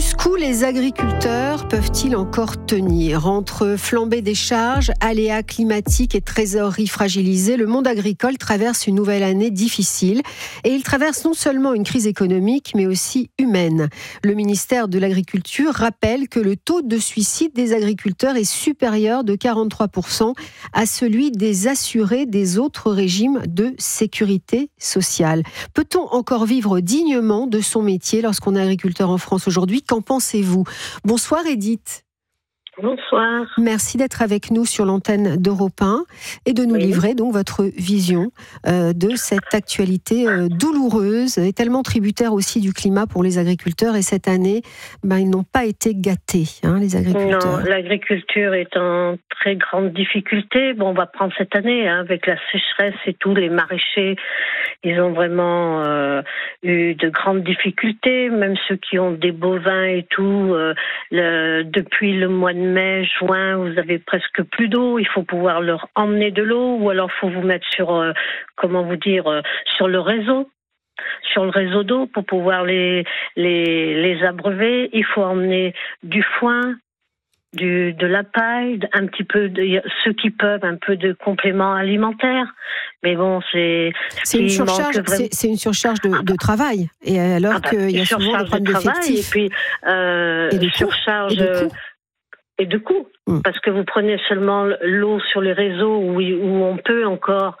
Jusqu'où les agriculteurs peuvent-ils encore tenir ? Entre flambée des charges, aléas climatiques et trésorerie fragilisée, le monde agricole traverse une nouvelle année difficile. Et il traverse non seulement une crise économique, mais aussi humaine. Le ministère de l'Agriculture rappelle que le taux de suicide des agriculteurs est supérieur de 43% à celui des assurés des autres régimes de sécurité sociale. Peut-on encore vivre dignement de son métier lorsqu'on est agriculteur en France aujourd'hui ? Qu'en pensez-vous ? Bonsoir Edith. Bonsoir. Merci d'être avec nous sur l'antenne d'Europe 1 et de nous livrer donc votre vision de cette actualité douloureuse et tellement tributaire aussi du climat pour les agriculteurs. Et cette année, ils n'ont pas été gâtés, les agriculteurs. Non, l'agriculture est en très grande difficulté. Bon, on va prendre cette année avec la sécheresse et tout. Les maraîchers, ils ont vraiment eu de grandes difficultés. Même ceux qui ont des bovins et tout, depuis le mois de mai, juin, vous avez presque plus d'eau. Il faut pouvoir leur emmener de l'eau, ou alors faut vous mettre sur, sur le réseau. Sur le réseau d'eau pour pouvoir les abreuver. Il faut emmener du foin, de la paille, un petit peu ceux qui peuvent, un peu de compléments alimentaires. Mais bon, c'est une surcharge. C'est une surcharge de travail. Et alors qu'il y a souvent des problèmes d'effectifs. Et puis une surcharge et de coûts. Parce que vous prenez seulement l'eau sur les réseaux où on peut encore,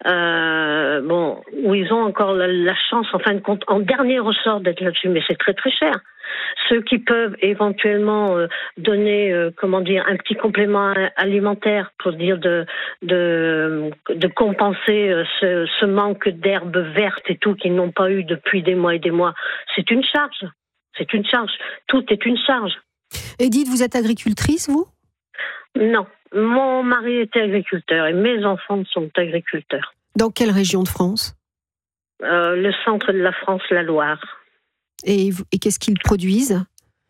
où ils ont encore la chance, en fin de compte, en dernier ressort d'être là-dessus, mais c'est très très cher. Ceux qui peuvent éventuellement donner, un petit complément alimentaire pour dire de compenser ce manque d'herbes vertes et tout qu'ils n'ont pas eu depuis des mois et des mois, c'est une charge. C'est une charge. Tout est une charge. Edith, vous êtes agricultrice, vous ? Non. Mon mari était agriculteur et mes enfants sont agriculteurs. Dans quelle région de France ? Le centre de la France, la Loire. Et qu'est-ce qu'ils produisent ?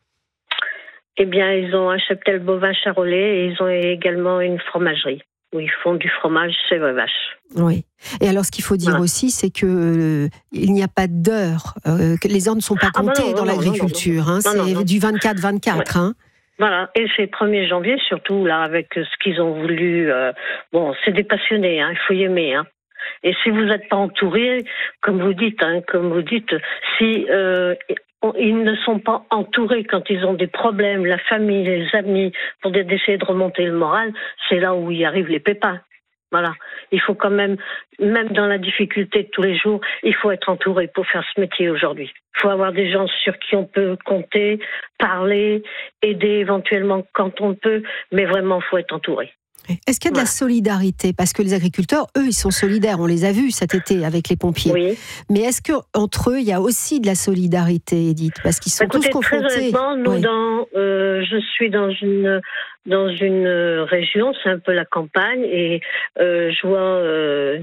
Eh bien, ils ont un cheptel bovin charolais et ils ont également une fromagerie où ils font du fromage chez les vaches. Oui. Et alors, ce qu'il faut dire aussi, c'est que il n'y a pas d'heures, que les heures ne sont pas comptées dans l'agriculture. C'est du 24-24. Ouais. Voilà, et c'est 1er janvier, surtout là, avec ce qu'ils ont voulu. C'est des passionnés, il faut y aimer. Et si vous n'êtes pas entouré, comme vous dites, si ils ne sont pas entourés quand ils ont des problèmes, la famille, les amis, pour d'essayer de remonter le moral, c'est là où y arrivent les pépins. Voilà. Il faut quand même dans la difficulté de tous les jours, il faut être entouré pour faire ce métier aujourd'hui. Il faut avoir des gens sur qui on peut compter, parler, aider éventuellement quand on peut, mais vraiment, il faut être entouré. Est-ce qu'il y a de la solidarité ? Parce que les agriculteurs, eux, ils sont solidaires. On les a vus cet été avec les pompiers. Oui. Mais est-ce qu'entre eux, il y a aussi de la solidarité, Edith ? Parce qu'ils sont tous confrontés. Très honnêtement, je suis dans une région, c'est un peu la campagne, et je vois,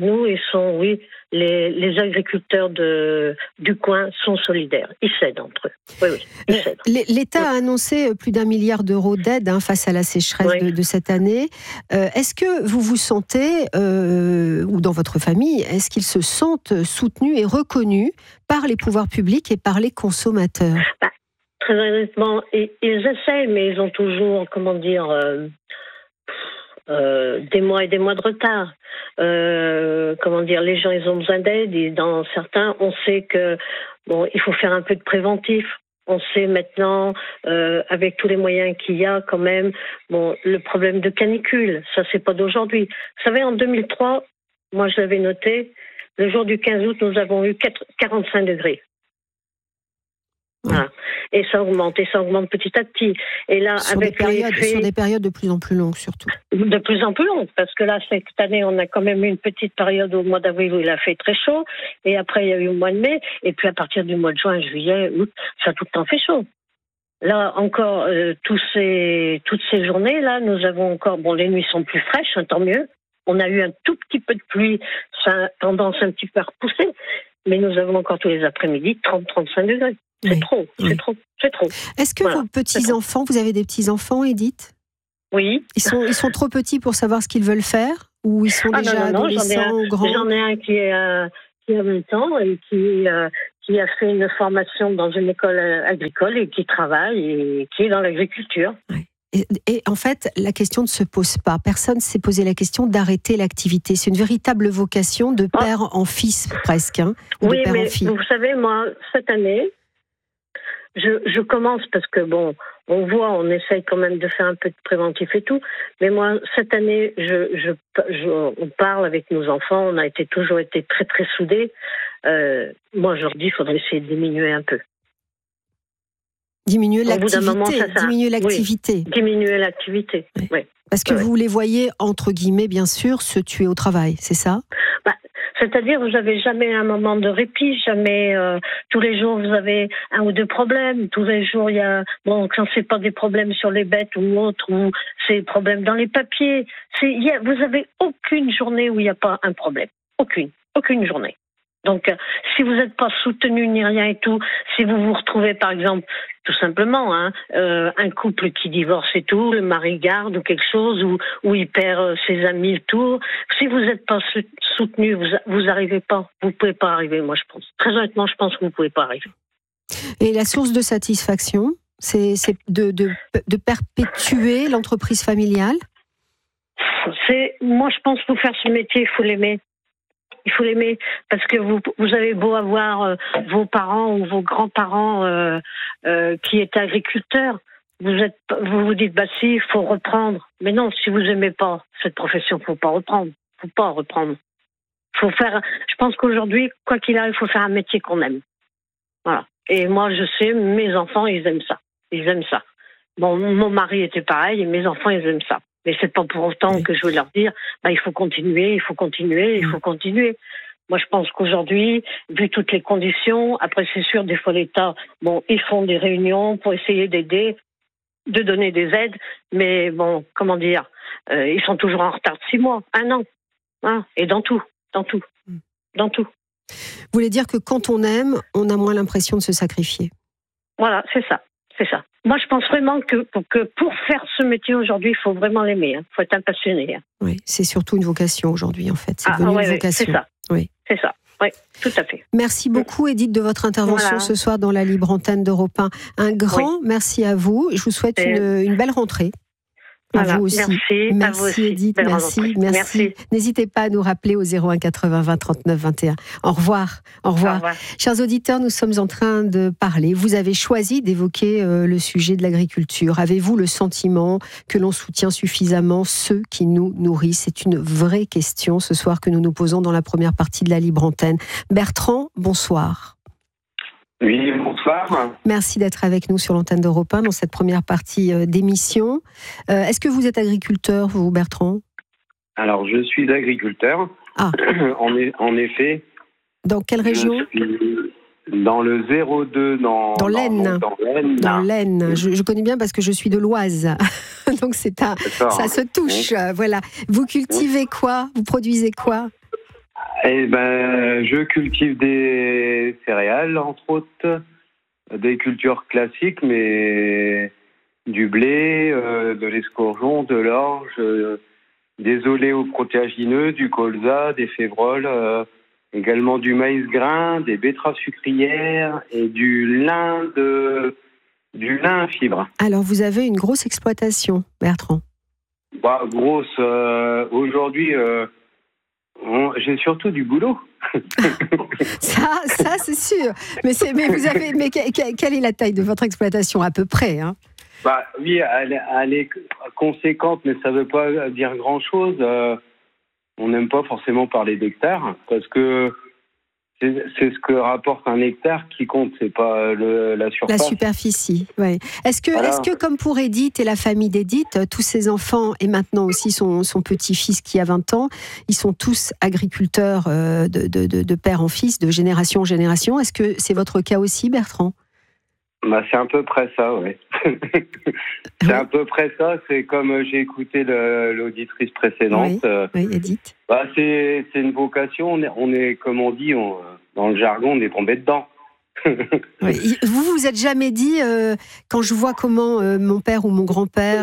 les agriculteurs du coin sont solidaires. Ils s'aident entre eux. Oui, ils s'aident. L'État a annoncé plus d'1 milliard d'euros d'aide face à la sécheresse de cette année. Est-ce que vous vous sentez, ou dans votre famille, est-ce qu'ils se sentent soutenus et reconnus par les pouvoirs publics et par les consommateurs ? Très honnêtement, ils essayent, mais ils ont toujours, des mois et des mois de retard. Les gens, ils ont besoin d'aide. Et dans certains, on sait que il faut faire un peu de préventif. On sait maintenant, avec tous les moyens qu'il y a, quand même, le problème de canicule, ça c'est pas d'aujourd'hui. Vous savez, en 2003, moi je l'avais noté, le jour du 15 août, nous avons eu 45 degrés. Voilà. Et ça augmente petit à petit. Et là, sur des périodes de plus en plus longues, surtout. De plus en plus longues, parce que là, cette année, on a quand même eu une petite période au mois d'avril où il a fait très chaud, et après, il y a eu le mois de mai, et puis à partir du mois de juin, juillet, août, ça a tout le temps fait chaud. Là, encore, toutes ces journées, là, nous avons encore, les nuits sont plus fraîches, tant mieux. On a eu un tout petit peu de pluie, ça a tendance un petit peu à repousser, mais nous avons encore tous les après-midi 30-35 degrés. C'est trop. Est-ce que vos petits-enfants, vous avez des petits-enfants, Edith ? Oui. Ils sont trop petits pour savoir ce qu'ils veulent faire ? Ou ils sont déjà adolescents ou grands ? J'en ai un qui a 20 ans et qui qui a fait une formation dans une école agricole et qui travaille et qui est dans l'agriculture. Ouais. Et en fait, la question ne se pose pas. Personne ne s'est posé la question d'arrêter l'activité. C'est une véritable vocation de père en fils, presque. Hein, oui, de père mais en fille. vous savez, moi, cette année, je commence parce que, bon, on essaye quand même de faire un peu de préventif et tout. Mais moi, cette année, on parle avec nos enfants. On a toujours été très, très soudés. Moi, je leur dis, il faudrait essayer de diminuer un peu. Diminuer l'activité. Oui, diminuer l'activité, oui. Oui. Parce que vous les voyez, entre guillemets, bien sûr, se tuer au travail, c'est ça ? C'est-à-dire, vous n'avez jamais un moment de répit, jamais. Tous les jours, vous avez un ou deux problèmes. Tous les jours, il y a. Bon, quand c'est pas des problèmes sur les bêtes ou autre, ou c'est des problèmes dans les papiers. Vous avez aucune journée où il n'y a pas un problème. Aucune journée. Donc, si vous n'êtes pas soutenu ni rien et tout, si vous vous retrouvez, par exemple, tout simplement, un couple qui divorce et tout, le mari garde ou quelque chose, ou il perd ses amis et tout, si vous n'êtes pas soutenu, vous n'arrivez pas. Vous ne pouvez pas arriver, moi, je pense. Très honnêtement, je pense que vous ne pouvez pas arriver. Et la source de satisfaction, c'est de perpétuer l'entreprise familiale ? Moi, je pense qu'il faut faire ce métier, il faut l'aimer. Il faut l'aimer parce que vous avez beau avoir vos parents ou vos grands-parents qui étaient agriculteurs, vous vous dites si il faut reprendre. Mais non, si vous aimez pas cette profession, faut pas reprendre. Faut faire. Je pense qu'aujourd'hui, quoi qu'il arrive, il faut faire un métier qu'on aime. Voilà. Et moi, je sais, mes enfants, ils aiment ça. Bon, mon mari était pareil, et mes enfants, ils aiment ça. Mais c'est pas pour autant que je veux leur dire, il faut continuer. Moi, je pense qu'aujourd'hui, vu toutes les conditions, après, c'est sûr, des fois, l'État, ils font des réunions pour essayer d'aider, de donner des aides, mais bon, comment dire, ils sont toujours en retard de 6 mois, 1 an, hein, et dans tout. Vous voulez dire que quand on aime, on a moins l'impression de se sacrifier. Voilà, c'est ça. Moi, je pense vraiment que pour faire ce métier aujourd'hui, il faut vraiment l'aimer. Il faut être un passionné. Oui, c'est surtout une vocation aujourd'hui, en fait. C'est devenu une vocation. C'est ça. Oui. C'est ça. Oui, tout à fait. Merci beaucoup, Edith, de votre intervention ce soir dans la libre antenne d'Europe 1. Un grand merci à vous. Je vous souhaite une belle rentrée. À vous aussi. Merci Edith, merci. N'hésitez pas à nous rappeler au 01 80 20 39 21. Au revoir. Chers auditeurs, nous sommes en train de parler. Vous avez choisi d'évoquer le sujet de l'agriculture. Avez-vous le sentiment que l'on soutient suffisamment ceux qui nous nourrissent ? C'est une vraie question ce soir que nous nous posons dans la première partie de la libre antenne. Bertrand, bonsoir. Oui, bonsoir. Merci d'être avec nous sur l'antenne d'Europe 1 dans cette première partie d'émission. Est-ce que vous êtes agriculteur, vous, Bertrand ? Alors, je suis agriculteur. Ah. En effet. Dans quelle région ? Dans le 02, dans l'Aisne. Dans l'Aisne. Je connais bien parce que je suis de l'Oise. Donc ça se touche. Voilà. Vous cultivez quoi ? Vous produisez quoi ? Je cultive des céréales, entre autres, des cultures classiques, mais du blé, de l'escourgeon, de l'orge, des oléoprotéagineux, du colza, des févroles, également du maïs grain, des betteraves sucrières et du lin à fibre. Alors, vous avez une grosse exploitation, Bertrand ? Grosse. Aujourd'hui... j'ai surtout du boulot. ça c'est sûr. Mais quelle est la taille de votre exploitation à peu près, hein ? Oui, elle est conséquente, mais ça ne veut pas dire grand-chose. On n'aime pas forcément parler d'hectares, parce que c'est ce que rapporte un hectare qui compte, c'est pas la surface. La superficie, oui. Est-ce que, comme pour Edith et la famille d'Edith, tous ses enfants, et maintenant aussi son petit-fils qui a 20 ans, ils sont tous agriculteurs de père en fils, de génération en génération. Est-ce que c'est votre cas aussi, Bertrand ? C'est à peu près ça, oui. C'est à peu près ça. C'est comme j'ai écouté l'auditrice précédente. Oui, Edith. C'est une vocation. On est comme on dit, dans le jargon, on est tombé dedans. Oui. Vous vous êtes jamais dit, quand je vois comment mon père ou mon grand-père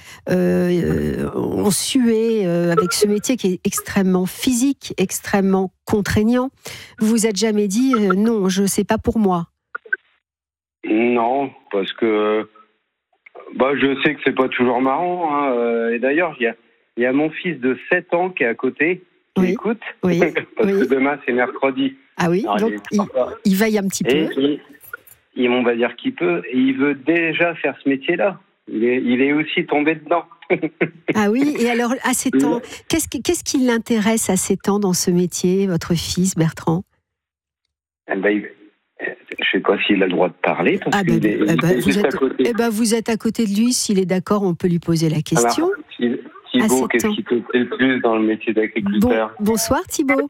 ont sué avec ce métier qui est extrêmement physique, extrêmement contraignant, vous vous êtes jamais dit, non, c'est pas pour moi? Non, parce que je sais que c'est pas toujours marrant. Hein. Et d'ailleurs, il y a mon fils de 7 ans qui est à côté, qui écoute, parce que demain c'est mercredi. Ah oui, alors, donc il veille un petit peu. Et on va dire qu'il peut, et il veut déjà faire ce métier-là. Il est aussi tombé dedans. Ah oui, et alors à 7 ans, qu'est-ce qui l'intéresse à 7 ans dans ce métier, votre fils Bertrand? Je ne sais pas s'il a le droit de parler, parce qu'il est juste à côté. Vous êtes à côté de lui, s'il est d'accord, on peut lui poser la question. Alors, Thibaut, qu'est-ce qui te plaît le plus dans le métier d'agriculteur? Bonsoir Thibaut.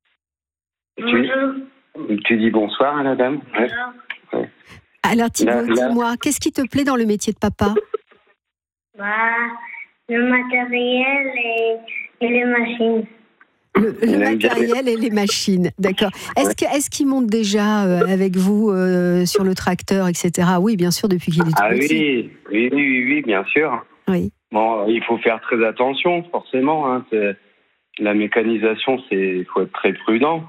Tu dis bonsoir à la dame? Ouais. Alors Thibaut, dis-moi, qu'est-ce qui te plaît dans le métier de papa? Le matériel et les machines. Le matériel et les machines, d'accord. Est-ce qu'il monte déjà avec vous sur le tracteur, etc. Oui, bien sûr, depuis qu'il est tout petit. Oui, bien sûr. Oui. Bon, il faut faire très attention, forcément. Hein. La mécanisation, il faut être très prudent.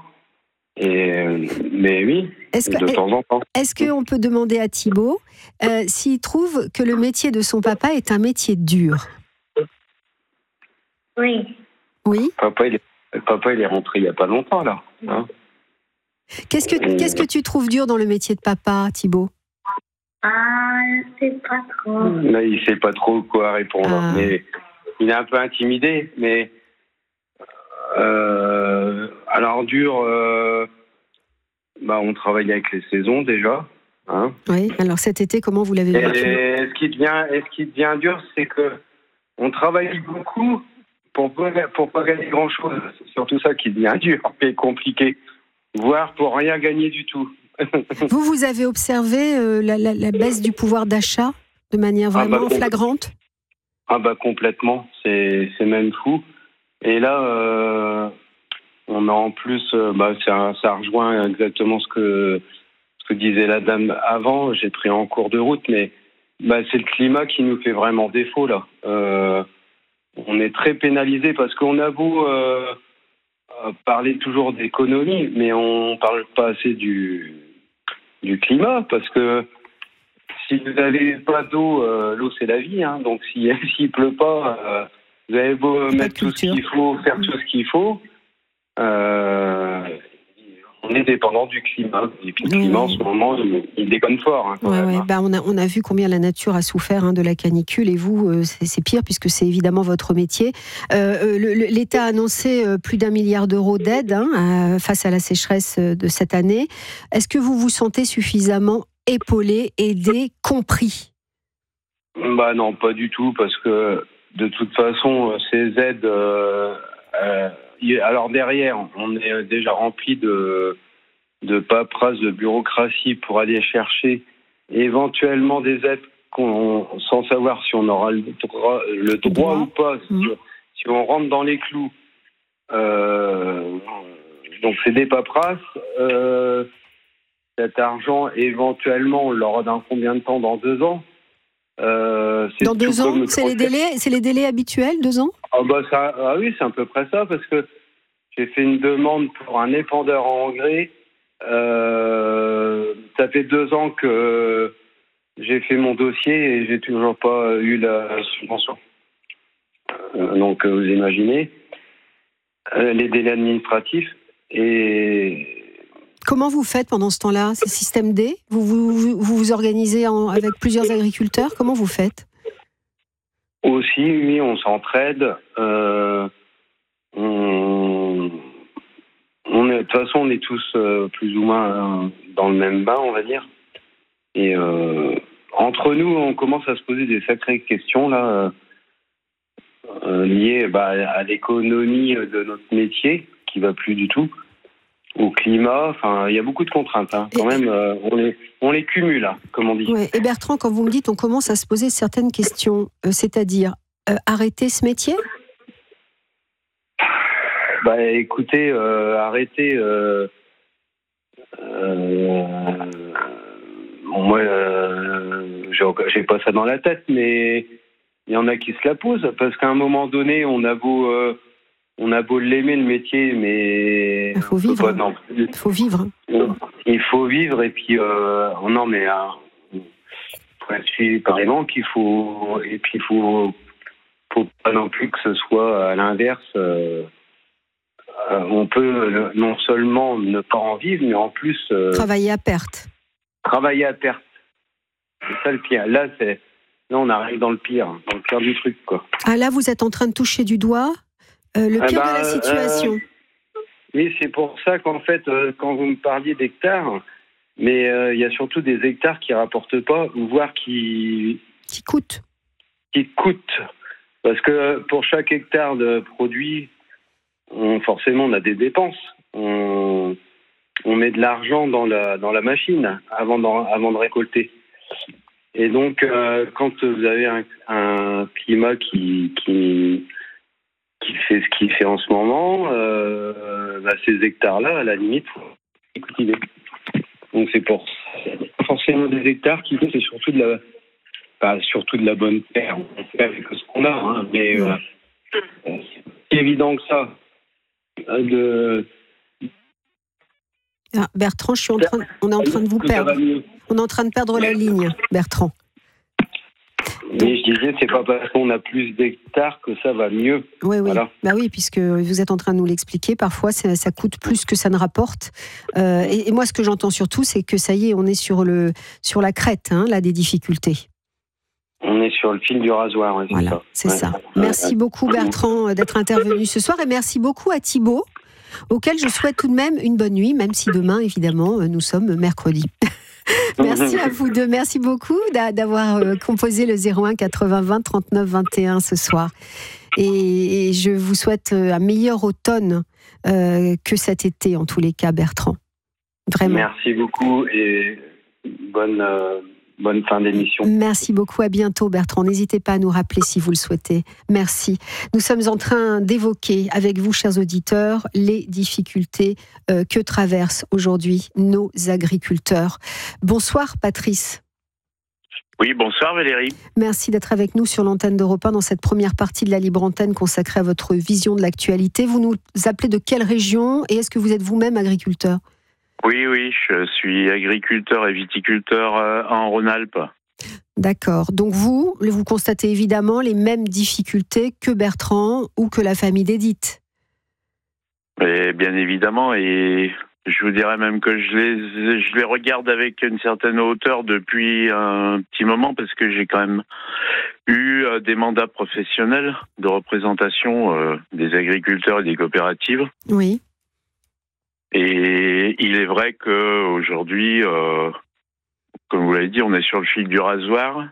Mais oui, de temps en temps. Est-ce qu'on peut demander à Thibaut s'il trouve que le métier de son papa est un métier dur? Oui. Oui. Papa, il est rentré il n'y a pas longtemps, là. Hein. Qu'est-ce que tu trouves dur dans le métier de papa, Thibaut? Je sais pas trop. Là, il sait pas trop quoi répondre. Mais il est un peu intimidé. Mais alors dur, on travaille avec les saisons déjà. Hein. Oui. Alors cet été, comment vous l'avez vécu? Et ce qui devient dur, c'est que on travaille beaucoup pour pas gagner grand chose. C'est surtout ça qui devient dur et compliqué, voire pour rien gagner du tout. Vous avez observé la baisse du pouvoir d'achat de manière vraiment flagrante? Complètement, c'est même fou. Et là, on a en plus, ça rejoint exactement ce que disait la dame avant. J'ai pris en cours de route, mais c'est le climat qui nous fait vraiment défaut là. On est très pénalisé parce qu'on a beau parler toujours d'économie, mais on parle pas assez du climat, parce que si vous n'avez pas d'eau, l'eau c'est la vie, hein, donc s'il pleut pas, vous avez beau mettre tout ce qu'il faut, faire tout ce qu'il faut, on est dépendant du climat. Et puis le climat en ce moment, il déconne fort. Hein, quand même, hein. On a vu combien la nature a souffert de la canicule, et vous, c'est pire puisque c'est évidemment votre métier. L'État a annoncé plus d'1 milliard d'euros d'aide face à la sécheresse de cette année. Est-ce que vous vous sentez suffisamment épaulé, aidé, compris? Non, pas du tout, parce que de toute façon, ces aides... alors derrière, on est déjà rempli de paperasse, de bureaucratie pour aller chercher éventuellement des aides sans savoir si on aura le droit ou pas, si on rentre dans les clous. Donc c'est des paperasses. Cet argent, éventuellement, on l'aura dans combien de temps? Dans 2 ans. Dans 2 ans, c'est les délais habituels, 2 ans? Oui, c'est à peu près ça, parce que j'ai fait une demande pour un épandeur en engrais. Ça fait 2 ans que j'ai fait mon dossier et j'ai toujours pas eu la subvention. Donc vous imaginez les délais administratifs. Et comment vous faites pendant ce temps-là? C'est système D? Vous organisez avec plusieurs agriculteurs? Comment vous faites? Aussi, oui, on s'entraide. De toute façon, on est tous plus ou moins dans le même bain, on va dire. Et entre nous, on commence à se poser des sacrées questions là, liées à l'économie de notre métier, qui va plus du tout, au climat. Enfin, il y a beaucoup de contraintes. Hein. Quand même, on les cumule, hein, comme on dit. Ouais. Et Bertrand, quand vous me dites on commence à se poser certaines questions, c'est-à-dire arrêter ce métier? Écoutez, arrêter, Moi, j'ai pas ça dans la tête, mais il y en a qui se la posent parce qu'à un moment donné, on a beau l'aimer le métier, mais il faut vivre. Il faut vivre. Il faut vivre et puis non, mais faut être suivi par les banques. Il faut pas non plus que ce soit à l'inverse. On peut non seulement ne pas en vivre, mais en plus travailler à perte. Travailler à perte. C'est ça le pire. Là, on arrive dans le pire du truc, quoi. Ah là, vous êtes en train de toucher du doigt le pire de la situation. Oui, c'est pour ça qu'en fait, quand vous me parliez d'hectares, mais il y a surtout des hectares qui rapportent pas, voire qui coûtent. Qui coûtent. Parce que pour chaque hectare de produit, forcément, on a des dépenses. On met de l'argent dans la machine avant de récolter. Et donc, quand vous avez un climat qui fait ce qu'il fait en ce moment, ces hectares-là, à la limite, faut les cultiver. Donc c'est pour forcément des hectares qui c'est surtout de la bonne terre. On fait avec ce qu'on a, hein, mais c'est évident que ça. Bertrand, on est en train de vous perdre. On est en train de perdre la ligne, Bertrand. Mais je disais, c'est pas parce qu'on a plus d'hectares que ça va mieux. Oui. Voilà. Bah oui, puisque vous êtes en train de nous l'expliquer. Parfois, ça coûte plus que ça ne rapporte. Et moi, ce que j'entends surtout, c'est que ça y est, on est sur la crête, là, des difficultés. On est sur le fil du rasoir. Ouais, voilà, c'est ça. Merci beaucoup, Bertrand, d'être intervenu ce soir. Et merci beaucoup à Thibaut, auquel je souhaite tout de même une bonne nuit, même si demain, évidemment, nous sommes mercredi. Merci à vous deux. Merci beaucoup d'avoir composé le 01 80 20 39 21 ce soir. Et je vous souhaite un meilleur automne que cet été, en tous les cas, Bertrand. Vraiment. Merci beaucoup et bonne fin d'émission. Merci beaucoup, à bientôt Bertrand. N'hésitez pas à nous rappeler si vous le souhaitez. Merci. Nous sommes en train d'évoquer avec vous, chers auditeurs, les difficultés que traversent aujourd'hui nos agriculteurs. Bonsoir Patrice. Oui, bonsoir Valérie. Merci d'être avec nous sur l'antenne d'Europe 1 dans cette première partie de la Libre Antenne consacrée à votre vision de l'actualité. Vous nous appelez de quelle région et est-ce que vous êtes vous-même agriculteur ? Oui, je suis agriculteur et viticulteur en Rhône-Alpes. D'accord. Donc vous constatez évidemment les mêmes difficultés que Bertrand ou que la famille d'Edith. Et bien évidemment, et je vous dirais même que je les regarde avec une certaine hauteur depuis un petit moment parce que j'ai quand même eu des mandats professionnels de représentation des agriculteurs et des coopératives. Oui. Et il est vrai qu'aujourd'hui, comme vous l'avez dit, on est sur le fil du rasoir.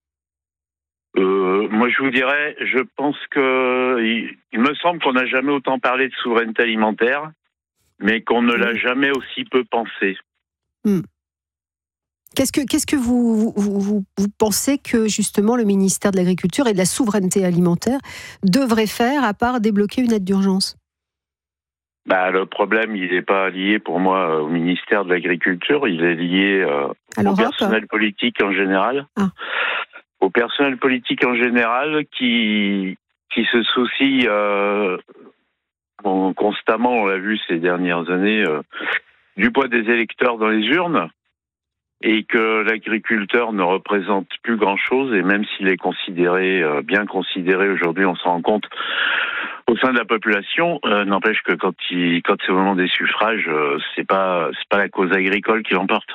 Moi, je vous dirais, je pense il me semble qu'on n'a jamais autant parlé de souveraineté alimentaire, mais qu'on ne l'a jamais aussi peu pensé. Qu'est-ce que vous pensez que justement le ministère de l'Agriculture et de la Souveraineté alimentaire devrait faire à part débloquer une aide d'urgence ? Le problème, il n'est pas lié pour moi au ministère de l'Agriculture, il est lié au personnel politique en général. Au personnel politique en général qui se soucie constamment, on l'a vu ces dernières années, du poids des électeurs dans les urnes, et que l'agriculteur ne représente plus grand-chose, et même s'il est bien considéré aujourd'hui, on s'en rend compte au sein de la population, n'empêche que quand c'est au moment des suffrages, c'est pas la cause agricole qui l'emporte.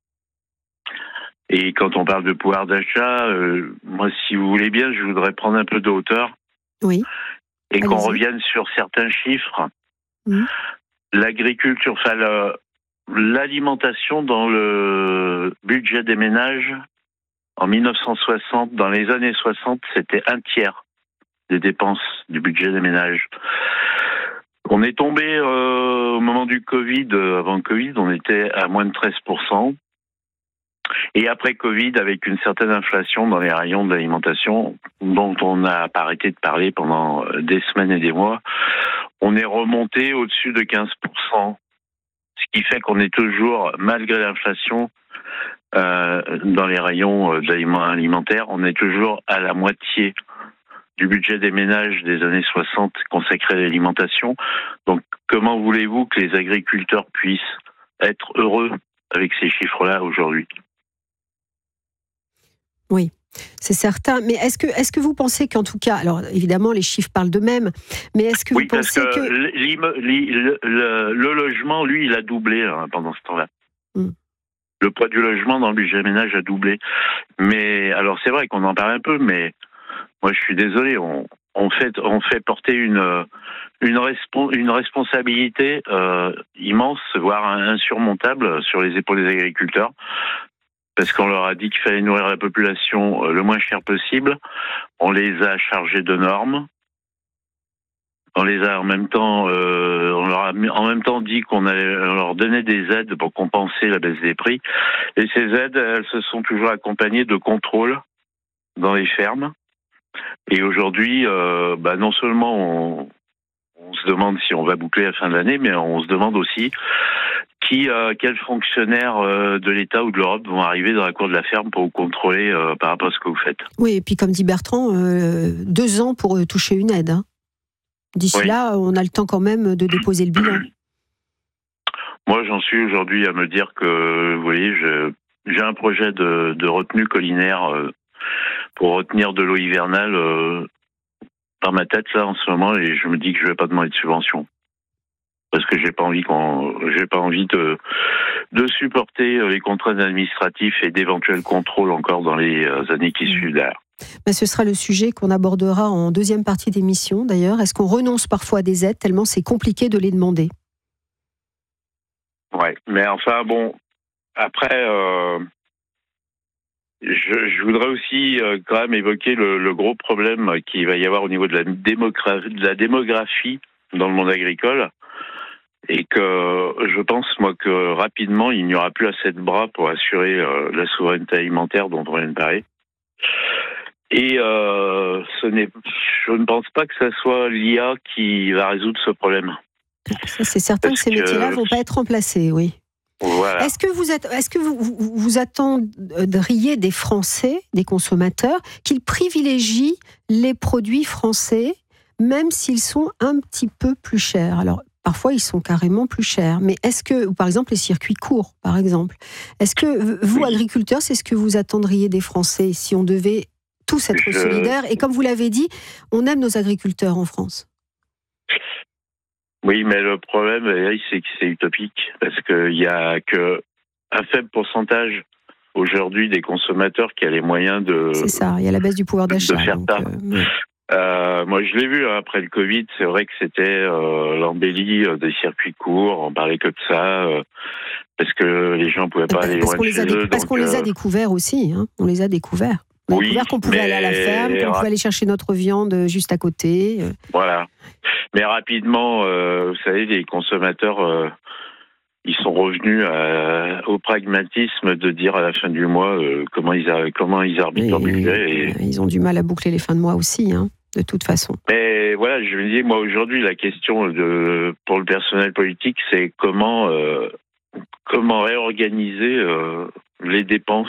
Et quand on parle de pouvoir d'achat, moi, si vous voulez bien, je voudrais prendre un peu de hauteur. Oui. Et qu'on revienne sur certains chiffres. L'agriculture, l'alimentation dans le budget des ménages, en 1960, dans les années 60, c'était 1/3 des dépenses du budget des ménages. On est tombé au moment du Covid, avant le Covid, on était à moins de 13%. Et après Covid, avec une certaine inflation dans les rayons de l'alimentation, dont on n'a pas arrêté de parler pendant des semaines et des mois, on est remonté au-dessus de 15%. Ce qui fait qu'on est toujours, malgré l'inflation, dans les rayons alimentaires, on est toujours à la moitié du budget des ménages des années 60 consacré à l'alimentation. Donc, comment voulez-vous que les agriculteurs puissent être heureux avec ces chiffres-là aujourd'hui ? Oui, c'est certain. Mais est-ce que vous pensez qu'en tout cas, alors évidemment les chiffres parlent d'eux-mêmes, mais est-ce que vous pensez que le logement, lui, il a doublé pendant ce temps-là. Le poids du logement dans le budget ménage a doublé. Mais alors c'est vrai qu'on en parle un peu, mais moi je suis désolé, on fait porter une responsabilité immense, voire insurmontable sur les épaules des agriculteurs, parce qu'on leur a dit qu'il fallait nourrir la population le moins cher possible. On les a chargés de normes. On les a en même temps, on leur a en même temps dit on leur donnait des aides pour compenser la baisse des prix. Et ces aides, elles se sont toujours accompagnées de contrôles dans les fermes. Et aujourd'hui, non seulement on se demande si on va boucler la fin de l'année, mais on se demande aussi quels fonctionnaires de l'État ou de l'Europe vont arriver dans la cour de la ferme pour vous contrôler par rapport à ce que vous faites. Oui, et puis comme dit Bertrand, 2 ans pour toucher une aide. D'ici là, on a le temps quand même de déposer le bilan. Moi, j'en suis aujourd'hui à me dire que, vous voyez, j'ai un projet de retenue collinaire pour retenir de l'eau hivernale dans ma tête là en ce moment, et je me dis que je vais pas demander de subvention parce que j'ai pas envie de supporter les contraintes administratives et d'éventuels contrôles encore dans les années qui suivent derrière. Ce sera le sujet qu'on abordera en deuxième partie d'émission d'ailleurs. Est-ce qu'on renonce parfois à des aides tellement c'est compliqué de les demander ? Ouais, mais enfin bon, après, je voudrais aussi quand même évoquer le gros problème qu'il va y avoir au niveau de la démographie dans le monde agricole, et que je pense moi que rapidement il n'y aura plus assez de bras pour assurer la souveraineté alimentaire dont on vient de parler. Et je ne pense pas que ce soit l'IA qui va résoudre ce problème. Ça, c'est certain que ces métiers-là ne vont pas être remplacés, oui. Voilà. Est-ce que vous attendriez des Français, des consommateurs, qu'ils privilégient les produits français, même s'ils sont un petit peu plus chers ? Alors, parfois, ils sont carrément plus chers. Mais est-ce que, par exemple, les circuits courts, par exemple, est-ce que vous, agriculteurs, c'est ce que vous attendriez des Français si on devait tous être solidaires ? Et comme vous l'avez dit, on aime nos agriculteurs en France. Oui, mais le problème, c'est que c'est utopique, parce qu'il y a qu'un faible pourcentage aujourd'hui des consommateurs qui a les moyens de... C'est ça, il y a la baisse du pouvoir d'achat. De faire ça. Moi, je l'ai vu après le Covid, c'est vrai que c'était l'embellie des circuits courts, on parlait que de ça, parce que les gens ne pouvaient pas aller loin de chez eux. Parce qu'on les a découverts aussi, on les a découverts. On a découvert qu'on pouvait aller à la ferme, qu'on pouvait aller chercher notre viande juste à côté. Voilà. Mais rapidement, vous savez, les consommateurs, ils sont revenus au pragmatisme de dire à la fin du mois comment ils arbitrent leur budget. Et... Ils ont du mal à boucler les fins de mois aussi, de toute façon. Mais voilà, je me dis, moi aujourd'hui, la question pour le personnel politique, c'est comment réorganiser les dépenses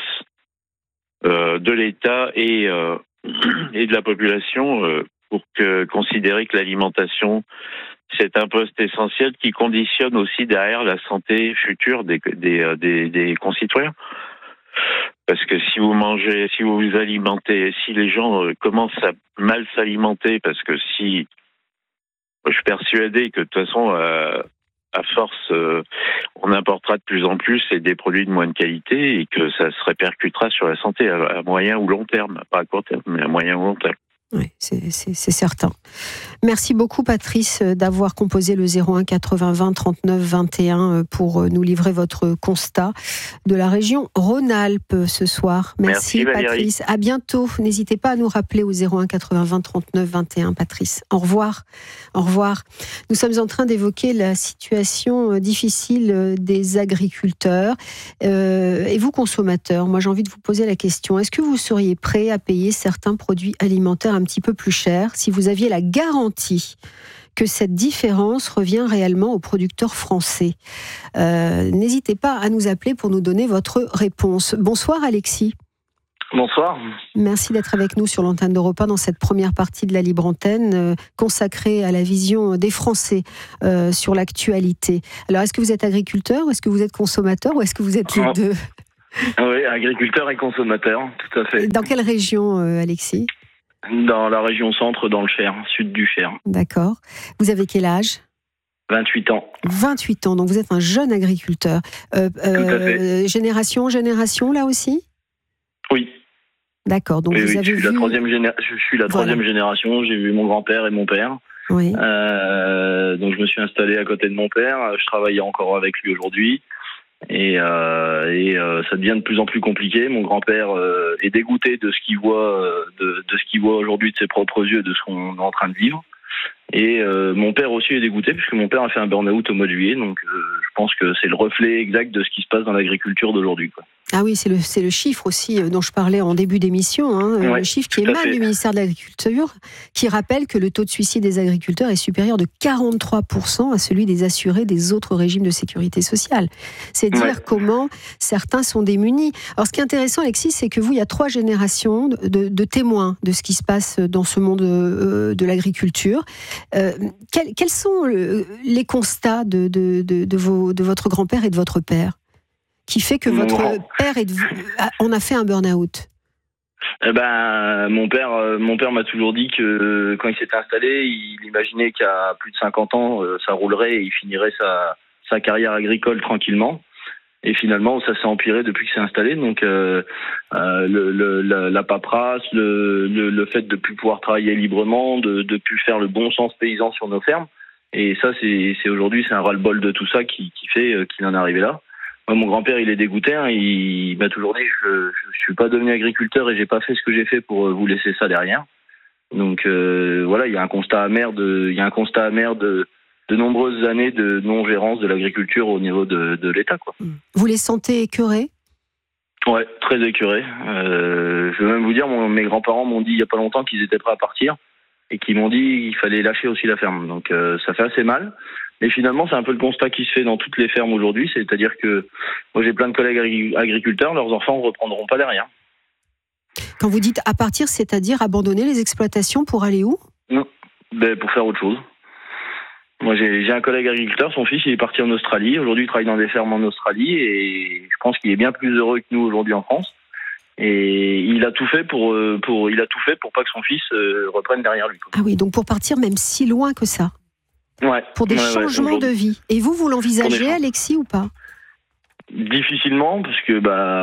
de l'État et de la population pour considérer que l'alimentation, c'est un poste essentiel qui conditionne aussi derrière la santé future des concitoyens. Parce que si vous mangez, si vous vous alimentez, si les gens commencent à mal s'alimenter, parce que je suis persuadé que de toute façon, à force, on importera de plus en plus et des produits de moins de qualité et que ça se répercutera sur la santé à moyen ou long terme, pas à court terme, mais à moyen ou long terme. Oui, c'est certain. Merci beaucoup Patrice d'avoir composé le 01 80 20 39 21 pour nous livrer votre constat de la région Rhône-Alpes ce soir. Merci Patrice. À bientôt. N'hésitez pas à nous rappeler au 01 80 20 39 21 Patrice. Au revoir. Au revoir. Nous sommes en train d'évoquer la situation difficile des agriculteurs et vous consommateurs. Moi j'ai envie de vous poser la question. Est-ce que vous seriez prêt à payer certains produits alimentaires un petit peu plus cher si vous aviez la garantie que cette différence revient réellement aux producteurs français? N'hésitez pas à nous appeler pour nous donner votre réponse. Bonsoir Alexis. Bonsoir. Merci d'être avec nous sur l'antenne d'Europe 1 dans cette première partie de la Libre Antenne consacrée à la vision des Français sur l'actualité. Alors, est-ce que vous êtes agriculteur, ou est-ce que vous êtes consommateur, ou est-ce que vous êtes les deux? Oui, agriculteur et consommateur, tout à fait. Dans quelle région, Alexis? Dans la région centre, dans le Cher, sud du Cher. D'accord. Vous avez quel âge? 28 ans. 28 ans, donc vous êtes un jeune agriculteur. Tout à fait. Génération là aussi? Oui. D'accord, donc oui, vous avez je suis la troisième génération, j'ai vu mon grand-père et mon père. Oui. Donc je me suis installé à côté de mon père, je travaillais encore avec lui aujourd'hui. Et ça devient de plus en plus compliqué. Mon grand-père est dégoûté de ce qu'il voit, de ce qu'il voit aujourd'hui de ses propres yeux, de ce qu'on est en train de vivre. Et mon père aussi est dégoûté puisque mon père a fait un burn-out au mois de juillet. Donc je pense que c'est le reflet exact de ce qui se passe dans l'agriculture d'aujourd'hui, quoi. Ah oui, c'est le chiffre aussi dont je parlais en début d'émission, Ouais, le chiffre qui émane du ministère de l'Agriculture, qui rappelle que le taux de suicide des agriculteurs est supérieur de 43% à celui des assurés des autres régimes de sécurité sociale. C'est dire comment certains sont démunis. Alors ce qui est intéressant, Alexis, c'est que vous, il y a 3 générations de témoins de ce qui se passe dans ce monde de l'agriculture. Quels sont les constats de votre grand-père et de votre père, qui fait que votre père en a fait un burn-out? Mon père m'a toujours dit que quand il s'était installé, il imaginait qu'à plus de 50 ans, ça roulerait et il finirait sa carrière agricole tranquillement. Et finalement, ça s'est empiré depuis qu'il s'est installé. Donc, la paperasse, le fait de plus pouvoir travailler librement, de plus faire le bon sens paysan sur nos fermes. Et ça, c'est aujourd'hui, c'est un ras-le-bol de tout ça qui fait qu'il en est arrivé là. Moi, mon grand-père, il est dégoûté. Il m'a toujours dit, je suis pas devenu agriculteur et j'ai pas fait ce que j'ai fait pour vous laisser ça derrière. Donc voilà, il y a un constat amer de nombreuses années de non-gérance de l'agriculture au niveau de l'État, quoi. Vous les sentez écœurés? Ouais, très écœurés. Je veux même vous dire, mes grands-parents m'ont dit il y a pas longtemps qu'ils étaient prêts à partir et qu'ils m'ont dit qu'il fallait lâcher aussi la ferme. Donc ça fait assez mal. Et finalement, c'est un peu le constat qui se fait dans toutes les fermes aujourd'hui, c'est-à-dire que moi j'ai plein de collègues agriculteurs, leurs enfants ne reprendront pas derrière. Quand vous dites à partir, c'est-à-dire abandonner les exploitations pour aller où? Non, pour faire autre chose. Moi j'ai un collègue agriculteur, son fils il est parti en Australie, aujourd'hui il travaille dans des fermes en Australie et je pense qu'il est bien plus heureux que nous aujourd'hui en France. Et il a tout fait pour pas que son fils reprenne derrière lui, quoi. Ah oui, donc pour partir même si loin que ça. Ouais. Pour des changements de vie. Et vous l'envisagez, Alexis, ou pas? Difficilement, parce que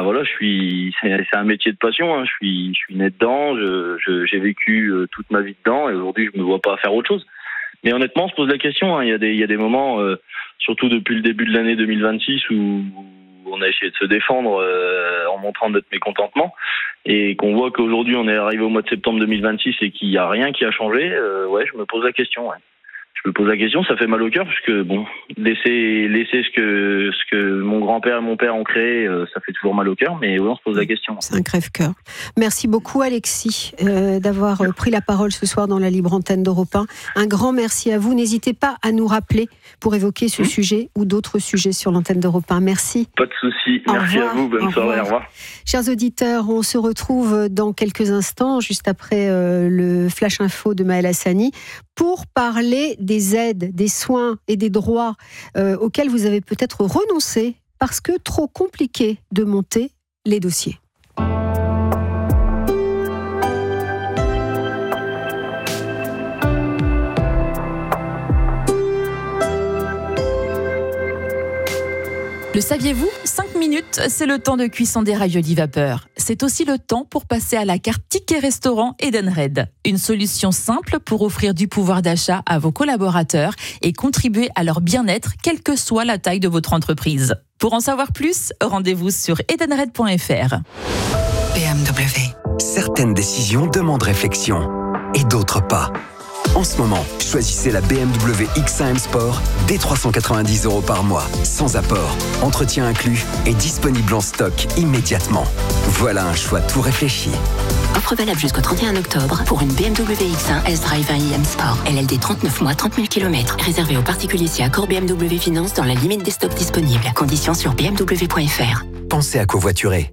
c'est un métier de passion. Hein. Je suis né dedans. J'ai vécu toute ma vie dedans, et aujourd'hui je me vois pas faire autre chose. Mais honnêtement, on se pose la question. Hein. Il y a des moments, surtout depuis le début de l'année 2026, où on a essayé de se défendre en montrant notre mécontentement, et qu'on voit qu'aujourd'hui on est arrivé au mois de septembre 2026 et qu'il n'y a rien qui a changé. Je me pose la question. Ouais. Je me pose la question, ça fait mal au cœur, parce que laisser ce que mon grand-père et mon père ont créé, ça fait toujours mal au cœur, mais on se pose la question. C'est un crève-cœur. Merci beaucoup, Alexis, d'avoir pris la parole ce soir dans la Libre Antenne d'Europe 1. Un grand merci à vous. N'hésitez pas à nous rappeler pour évoquer ce sujet ou d'autres sujets sur l'antenne d'Europe 1. Merci. Pas de souci. Merci à vous. Bonne soirée. Au revoir. Chers auditeurs, on se retrouve dans quelques instants, juste après le Flash Info de Maël Hassani, pour parler des aides, des soins et des droits auxquels vous avez peut-être renoncé parce que trop compliqué de monter les dossiers. Le saviez-vous ? 5 minutes, c'est le temps de cuisson des raviolis vapeur. C'est aussi le temps pour passer à la carte ticket restaurant Edenred. Une solution simple pour offrir du pouvoir d'achat à vos collaborateurs et contribuer à leur bien-être, quelle que soit la taille de votre entreprise. Pour en savoir plus, rendez-vous sur edenred.fr. BMW. Certaines décisions demandent réflexion et d'autres pas. En ce moment, choisissez la BMW X1 M Sport dès 390 € par mois, sans apport, entretien inclus et disponible en stock immédiatement. Voilà un choix tout réfléchi. Offre valable jusqu'au 31 octobre pour une BMW X1 S-Drive 1 IM Sport. LLD 39 mois, 30 000 km. Réservé aux particuliers si accord BMW Finance dans la limite des stocks disponibles. Conditions sur bmw.fr. Pensez à covoiturer.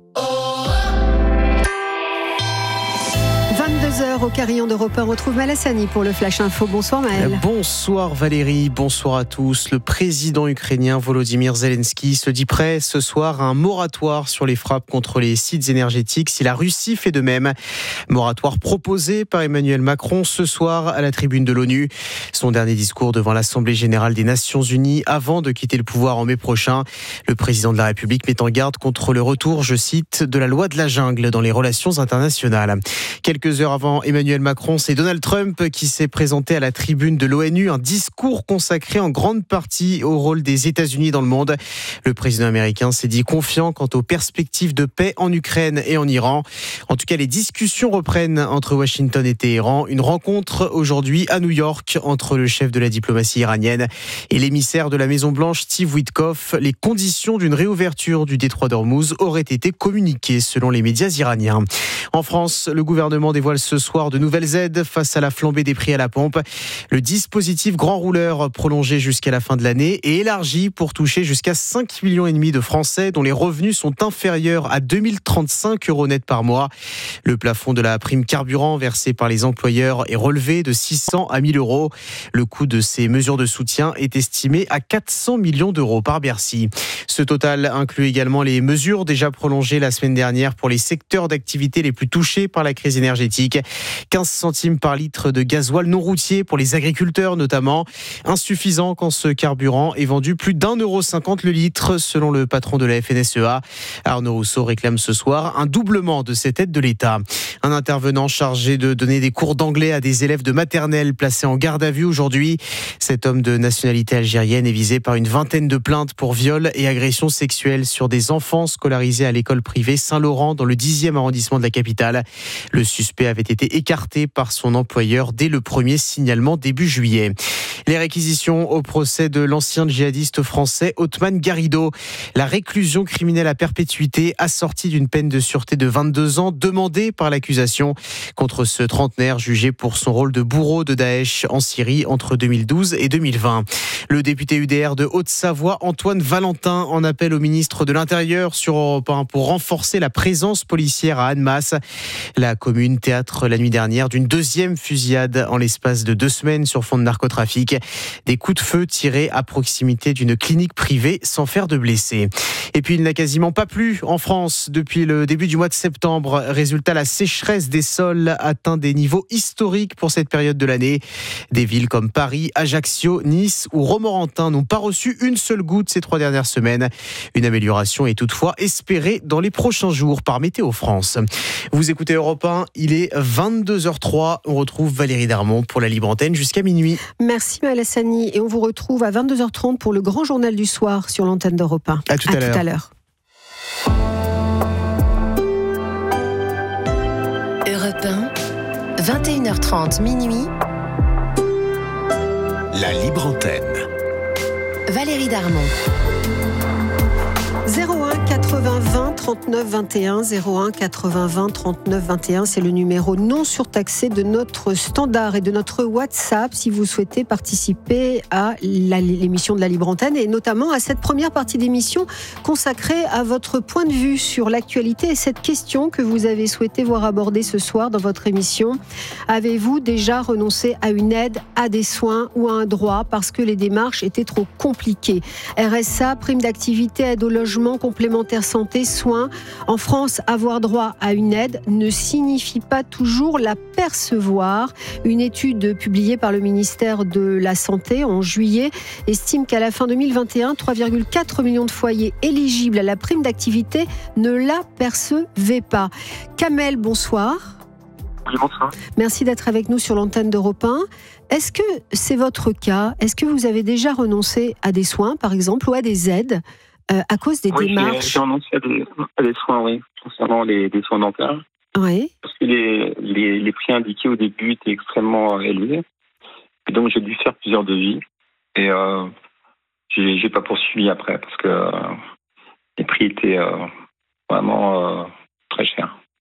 22h au Carillon d'Europe 1, on retrouve Maël Hassani pour le Flash Info. Bonsoir Maël. Bonsoir Valérie, bonsoir à tous. Le président ukrainien Volodymyr Zelensky se dit prêt ce soir à un moratoire sur les frappes contre les sites énergétiques si la Russie fait de même. Moratoire proposé par Emmanuel Macron ce soir à la tribune de l'ONU. Son dernier discours devant l'Assemblée générale des Nations Unies avant de quitter le pouvoir en mai prochain. Le président de la République met en garde contre le retour, je cite, de la loi de la jungle dans les relations internationales. Quelques heures avant Emmanuel Macron, c'est Donald Trump qui s'est présenté à la tribune de l'ONU, un discours consacré en grande partie au rôle des États-Unis dans le monde. Le président américain s'est dit confiant quant aux perspectives de paix en Ukraine et en Iran. En tout cas, les discussions reprennent entre Washington et Téhéran. Une rencontre aujourd'hui à New York entre le chef de la diplomatie iranienne et l'émissaire de la Maison-Blanche, Steve Witkoff. Les conditions d'une réouverture du détroit d'Ormuz auraient été communiquées selon les médias iraniens. En France, le gouvernement dévoile ce soir de nouvelles aides face à la flambée des prix à la pompe. Le dispositif Grand Rouleur prolongé jusqu'à la fin de l'année est élargi pour toucher jusqu'à 5,5 millions de Français dont les revenus sont inférieurs à 2035 € net par mois. Le plafond de la prime carburant versée par les employeurs est relevé de 600 à 1 000 €. Le coût de ces mesures de soutien est estimé à 400 millions d'euros par Bercy. Ce total inclut également les mesures déjà prolongées la semaine dernière pour les secteurs d'activité les plus touchés par la crise énergétique. 15 centimes par litre de gasoil non routier pour les agriculteurs notamment. Insuffisant quand ce carburant est vendu plus d'1,50 € le litre selon le patron de la FNSEA. Arnaud Rousseau réclame ce soir un doublement de cette aide de l'État. Un intervenant chargé de donner des cours d'anglais à des élèves de maternelle placés en garde à vue aujourd'hui. Cet homme de nationalité algérienne est visé par une vingtaine de plaintes pour viol et agression sexuelle sur des enfants scolarisés à l'école privée Saint-Laurent dans le 10e arrondissement de la capitale. Le suspect avait été écarté par son employeur dès le premier signalement début juillet. Les réquisitions au procès de l'ancien djihadiste français Othman Garrido. La réclusion criminelle à perpétuité assortie d'une peine de sûreté de 22 ans demandée par l'accusation contre ce trentenaire jugé pour son rôle de bourreau de Daesh en Syrie entre 2012 et 2020. Le député UDR de Haute-Savoie, Antoine Valentin, en appelle au ministre de l'Intérieur sur Europe 1 pour renforcer la présence policière à Annemasse. La commune théâtre la nuit dernière d'une deuxième fusillade en l'espace de 2 semaines sur fond de narcotrafic. Des coups de feu tirés à proximité d'une clinique privée sans faire de blessés. Et puis il n'a quasiment pas plu en France depuis le début du mois de septembre. Résultat, la sécheresse des sols atteint des niveaux historiques pour cette période de l'année. Des villes comme Paris, Ajaccio, Nice ou Romorantin n'ont pas reçu une seule goutte ces 3 dernières semaines. Une amélioration est toutefois espérée dans les prochains jours par Météo France. Vous écoutez Europe 1, il est 22h03. On retrouve Valérie Darmon pour la Libre Antenne jusqu'à minuit. Merci Maël Hassani et on vous retrouve à 22h30 pour le grand journal du soir sur l'antenne d'Europe 1. À tout à l'heure. Europe 1, 21h30 minuit. La Libre Antenne. Valérie Darmon. 01 80 20 39 21 01 80 20 39 21, c'est le numéro non surtaxé de notre standard et de notre WhatsApp si vous souhaitez participer à l'émission de la Libre Antenne et notamment à cette première partie d'émission consacrée à votre point de vue sur l'actualité et cette question que vous avez souhaité voir abordée ce soir dans votre émission. Avez-vous déjà renoncé à une aide, à des soins ou à un droit parce que les démarches étaient trop compliquées? RSA, prime d'activité, aide au logement, complémentaire santé, soins. En France, avoir droit à une aide ne signifie pas toujours la percevoir. Une étude publiée par le ministère de la Santé en juillet estime qu'à la fin 2021, 3,4 millions de foyers éligibles à la prime d'activité ne la percevaient pas. Kamel, bonsoir. Oui, bonsoir. Merci d'être avec nous sur l'antenne d'Europe 1. Est-ce que c'est votre cas? Est-ce que vous avez déjà renoncé à des soins, par exemple, ou à des aides à cause des démarches? J'ai renoncé à des soins, oui, concernant les soins dentaires. Oui. Parce que les prix indiqués au début étaient extrêmement élevés. Et donc, j'ai dû faire plusieurs devis. Et j'ai pas poursuivi après parce que les prix étaient vraiment très chers.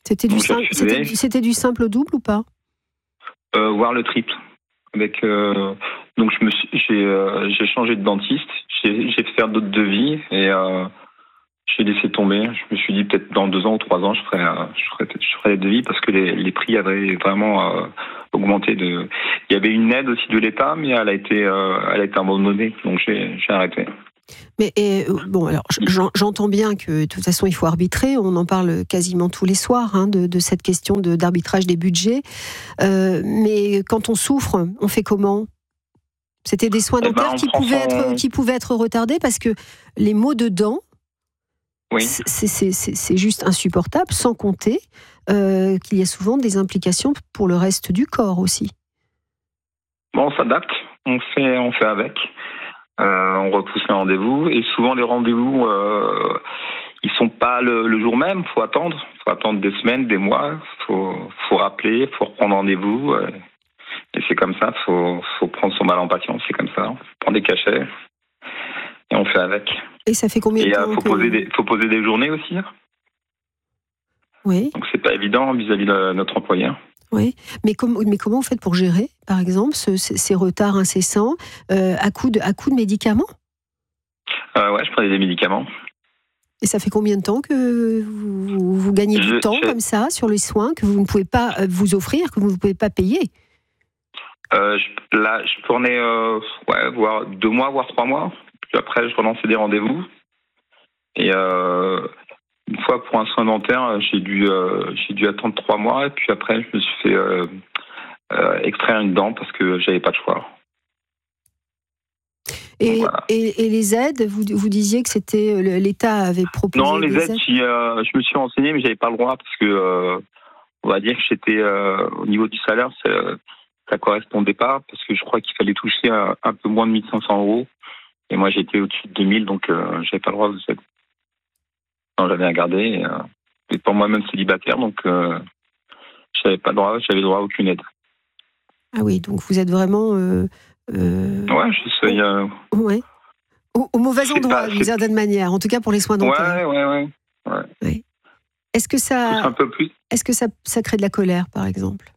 C'était du simple au double ou pas? Voire le triple. Donc j'ai changé de dentiste, j'ai fait faire d'autres devis et j'ai laissé tomber. Je me suis dit peut-être dans 2 ans ou 3 ans je ferai les devis parce que les prix avaient vraiment augmenté. Il y avait une aide aussi de l'État, mais elle a été abandonnée, donc j'ai arrêté. Mais bon, alors j'entends bien que de toute façon il faut arbitrer. On en parle quasiment tous les soirs de cette question d'arbitrage des budgets. Mais quand on souffre, on fait comment? C'était des soins dentaires qui pouvaient être retardés parce que les maux de dents, oui. C'est juste insupportable. Sans compter qu'il y a souvent des implications pour le reste du corps aussi. Bon, on s'adapte, on fait avec. On repousse les rendez-vous et souvent les rendez-vous ils sont pas le jour même, faut attendre des semaines, des mois, faut rappeler, faut reprendre rendez-vous et c'est comme ça, faut prendre son mal en patience, c'est comme ça, on prend des cachets et on fait avec. Et ça fait combien de temps faut poser des journées aussi. Oui. Donc c'est pas évident vis-à-vis de notre employeur. Oui, mais comment vous faites pour gérer, par exemple, ces retards incessants à coup de médicaments? Ouais, je prenais des médicaments. Et ça fait combien de temps que vous gagnez du temps comme ça sur les soins que vous ne pouvez pas vous offrir, que vous ne pouvez pas payer? Je prenais voire 2 mois, voire 3 mois. Puis après, je relançais des rendez-vous. Et une fois pour un soin dentaire, j'ai dû attendre 3 mois et puis après je me suis fait extraire une dent parce que j'avais pas de choix. Et, voilà. et les aides, vous disiez que c'était l'État avait proposé. Non, les aides, je me suis renseigné mais j'avais pas le droit parce que on va dire que j'étais au niveau du salaire, ça correspondait pas parce que je crois qu'il fallait toucher un peu moins de 1 500 € et moi j'étais au-dessus de 2000 donc j'avais pas le droit aux aides. Non, j'avais à garder. Et pour moi-même célibataire, donc j'avais pas droit, j'avais droit à aucune aide. Ah oui, donc vous êtes vraiment. Ouais, je suis. Ouais. Au mauvais endroit, d'une certaine manière, en tout cas pour les soins dentaires. Ouais. Est-ce que ça. Un peu plus. Est-ce que ça crée de la colère, par exemple?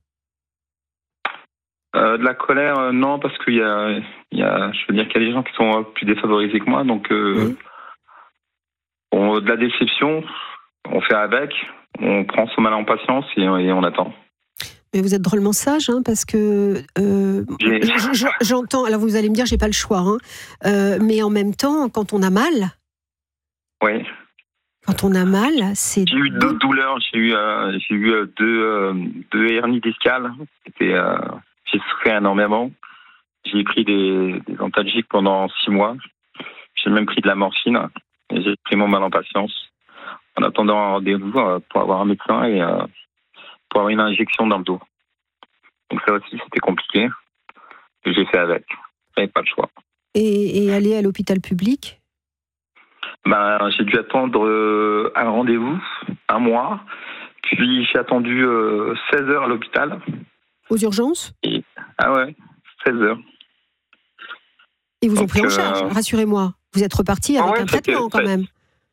De la colère, non, parce qu'il y a, je veux dire qu'il y a des gens qui sont plus défavorisés que moi, donc. Oui. De la déception, on fait avec, on prend son mal en patience et on attend. Mais vous êtes drôlement sage, parce que j'entends. Alors vous allez me dire, j'ai pas le choix, mais en même temps, quand on a mal. Oui. Quand on a mal, c'est. J'ai eu 2 douleurs. J'ai eu 2 hernies discales. J'ai souffert énormément. J'ai pris des antalgiques pendant 6 mois. J'ai même pris de la morphine. Et j'ai pris mon mal en patience en attendant un rendez-vous pour avoir un médecin et pour avoir une injection dans le dos. Donc ça aussi, c'était compliqué. Et j'ai fait avec. J'avais pas le choix. Et aller à l'hôpital public? J'ai dû attendre un rendez-vous, 1 mois. Puis j'ai attendu 16 heures à l'hôpital. Aux urgences? Ah ouais, 16 heures. Ils vous ont pris en charge, rassurez-moi. Vous êtes reparti avec un traitement quand même.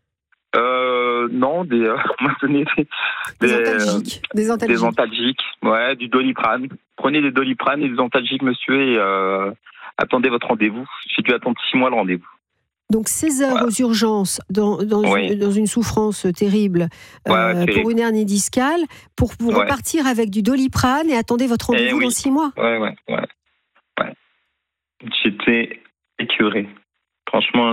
Non, on m'a donné des antalgiques, ouais, du Doliprane. Prenez des Doliprane et des antalgiques, monsieur, et attendez votre rendez-vous. J'ai dû attendre 6 mois le rendez-vous. Donc 16 heures aux urgences, dans une souffrance terrible, pour une hernie discale, pour vous repartir avec du Doliprane et attendez votre rendez-vous dans 6 mois. Ouais. J'étais écœuré. Franchement,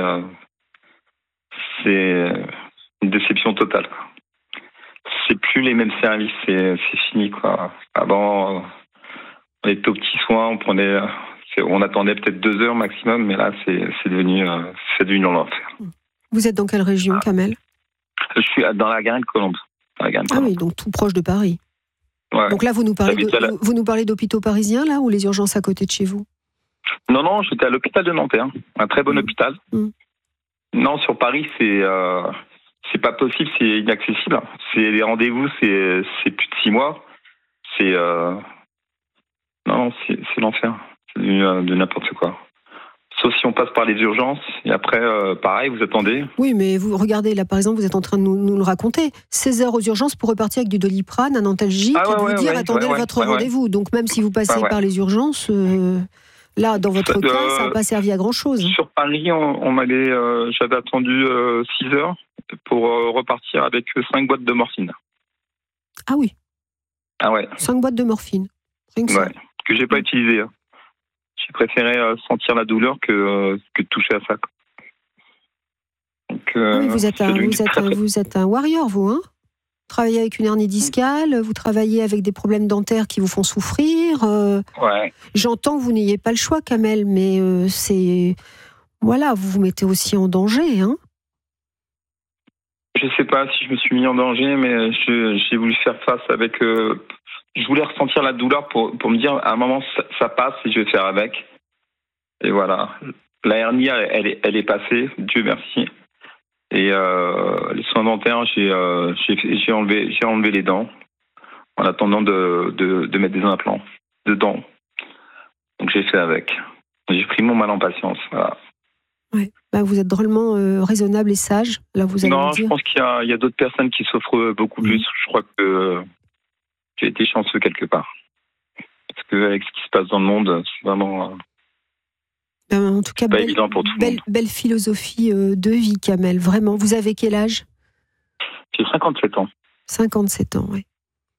c'est une déception totale. C'est plus les mêmes services, c'est fini, quoi. Avant, on était aux petits soins, on attendait peut-être 2 heures maximum, mais là, c'est devenu l'enfer. Vous êtes dans quelle région, Kamel? Je suis dans la Garenne Colombe. Ah oui, donc tout proche de Paris. Ouais. Donc là, vous nous parlez d'hôpitaux parisiens, là, ou les urgences à côté de chez vous? Non, j'étais à l'hôpital de Nanterre, un très bon hôpital. Non, sur Paris, c'est pas possible, c'est inaccessible. Les rendez-vous, c'est plus de 6 mois. Non, c'est l'enfer. C'est de n'importe quoi. Sauf si on passe par les urgences. Et après, pareil, vous attendez. Oui, mais vous regardez, là, par exemple, vous êtes en train de nous le raconter. 16 heures aux urgences pour repartir avec du Doliprane, un antalgique, et vous dire attendez votre rendez-vous. Donc, même si vous passez par les urgences, là, dans votre cas, ça n'a pas servi à grand-chose. Sur Paris, j'avais attendu 6 heures pour repartir avec 5 boîtes de morphine. Ah oui. Ah ouais. 5 boîtes de morphine. Rien que ça. Que j'ai pas utilisé. J'ai préféré sentir la douleur que de toucher à ça. Donc, oui, vous êtes un warrior, vous, hein? Vous travaillez avec une hernie discale, vous travaillez avec des problèmes dentaires qui vous font souffrir. J'entends que vous n'ayez pas le choix, Kamel, mais voilà, vous vous mettez aussi en danger, hein? Je sais pas si je me suis mis en danger, mais j'ai voulu faire face avec. Je voulais ressentir la douleur pour me dire à un moment ça passe et je vais faire avec. Et voilà, la hernie elle est passée, Dieu merci. Et les soins dentaires, j'ai enlevé les dents en attendant de mettre des implants dedans. Donc j'ai fait avec. J'ai pris mon mal en patience. Voilà. Ouais. Bah, vous êtes drôlement raisonnable et sage. Là, vous allez je pense qu'il y a d'autres personnes qui souffrent beaucoup plus. Je crois que j'ai été chanceux quelque part. Parce qu'avec ce qui se passe dans le monde, c'est vraiment en tout cas, pas évident pour tout le monde. Belle philosophie de vie, Kamel. Vraiment. Vous avez quel âge? J'ai 57 ans. 57 ans, oui.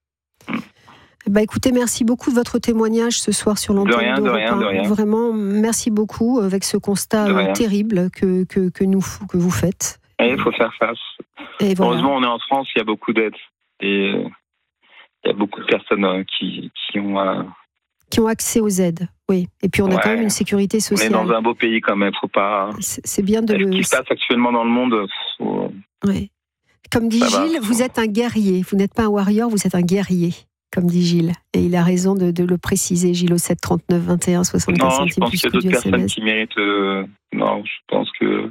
Écoutez, merci beaucoup de votre témoignage ce soir sur l'antenne de rien. Vraiment, merci beaucoup avec ce constat terrible que vous faites. Il faut faire face. Et voilà. Heureusement, on est en France, il y a beaucoup d'aide. Et il y a beaucoup de personnes qui ont accès aux aides, oui. Et puis on a quand même une sécurité sociale. On est dans un beau pays quand même, faut pas. C'est bien de ce qui se passe actuellement dans le monde. Oui. Comme dit Gilles, vous êtes un guerrier. Vous n'êtes pas un warrior, vous êtes un guerrier. Comme dit Gilles. Et il a raison de le préciser, Gilles, au 7 39 21 75 centimes. Non, je pense qu'il y a d'autres personnes qui méritent. Non, je pense que.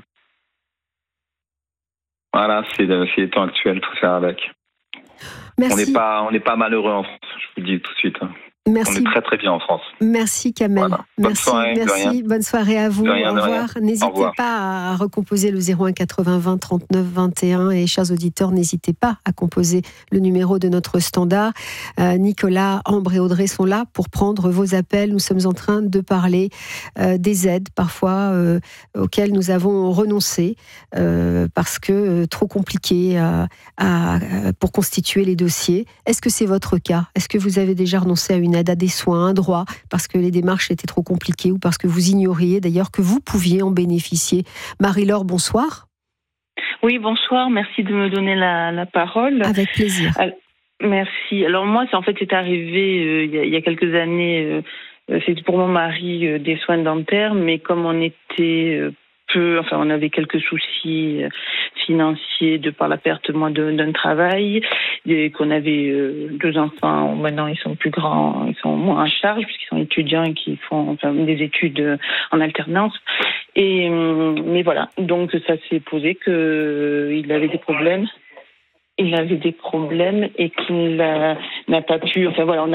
Voilà, c'est les temps actuels, tout faire avec. Merci. On n'est pas malheureux en France, je vous le dis tout de suite. Merci. On est très très bien en France. Merci Kamel. Voilà. Merci. Bonne soirée à vous. Au revoir. N'hésitez pas à recomposer le 01 80 20 39 21 et chers auditeurs, n'hésitez pas à composer le numéro de notre standard. Nicolas, Ambre et Audrey sont là pour prendre vos appels. Nous sommes en train de parler des aides parfois auxquelles nous avons renoncé parce que trop compliqué pour constituer les dossiers. Est-ce que c'est votre cas? Est-ce que vous avez déjà renoncé à une aide, à des soins, un droit, parce que les démarches étaient trop compliquées ou parce que vous ignoriez d'ailleurs que vous pouviez en bénéficier? Marie-Laure, bonsoir. Oui, bonsoir, merci de me donner la parole. Avec plaisir. Merci. Alors moi, c'est arrivé il y a quelques années, c'était pour mon mari des soins dentaires, mais comme on était on avait quelques soucis financiers de par la perte d'un travail, et qu'on avait 2 enfants. Maintenant, ils sont plus grands, ils sont moins en charge puisqu'ils sont étudiants et qui font des études en alternance. Mais voilà, donc ça s'est posé qu'il avait des problèmes. Il avait des problèmes et qu'il n'a pas pu.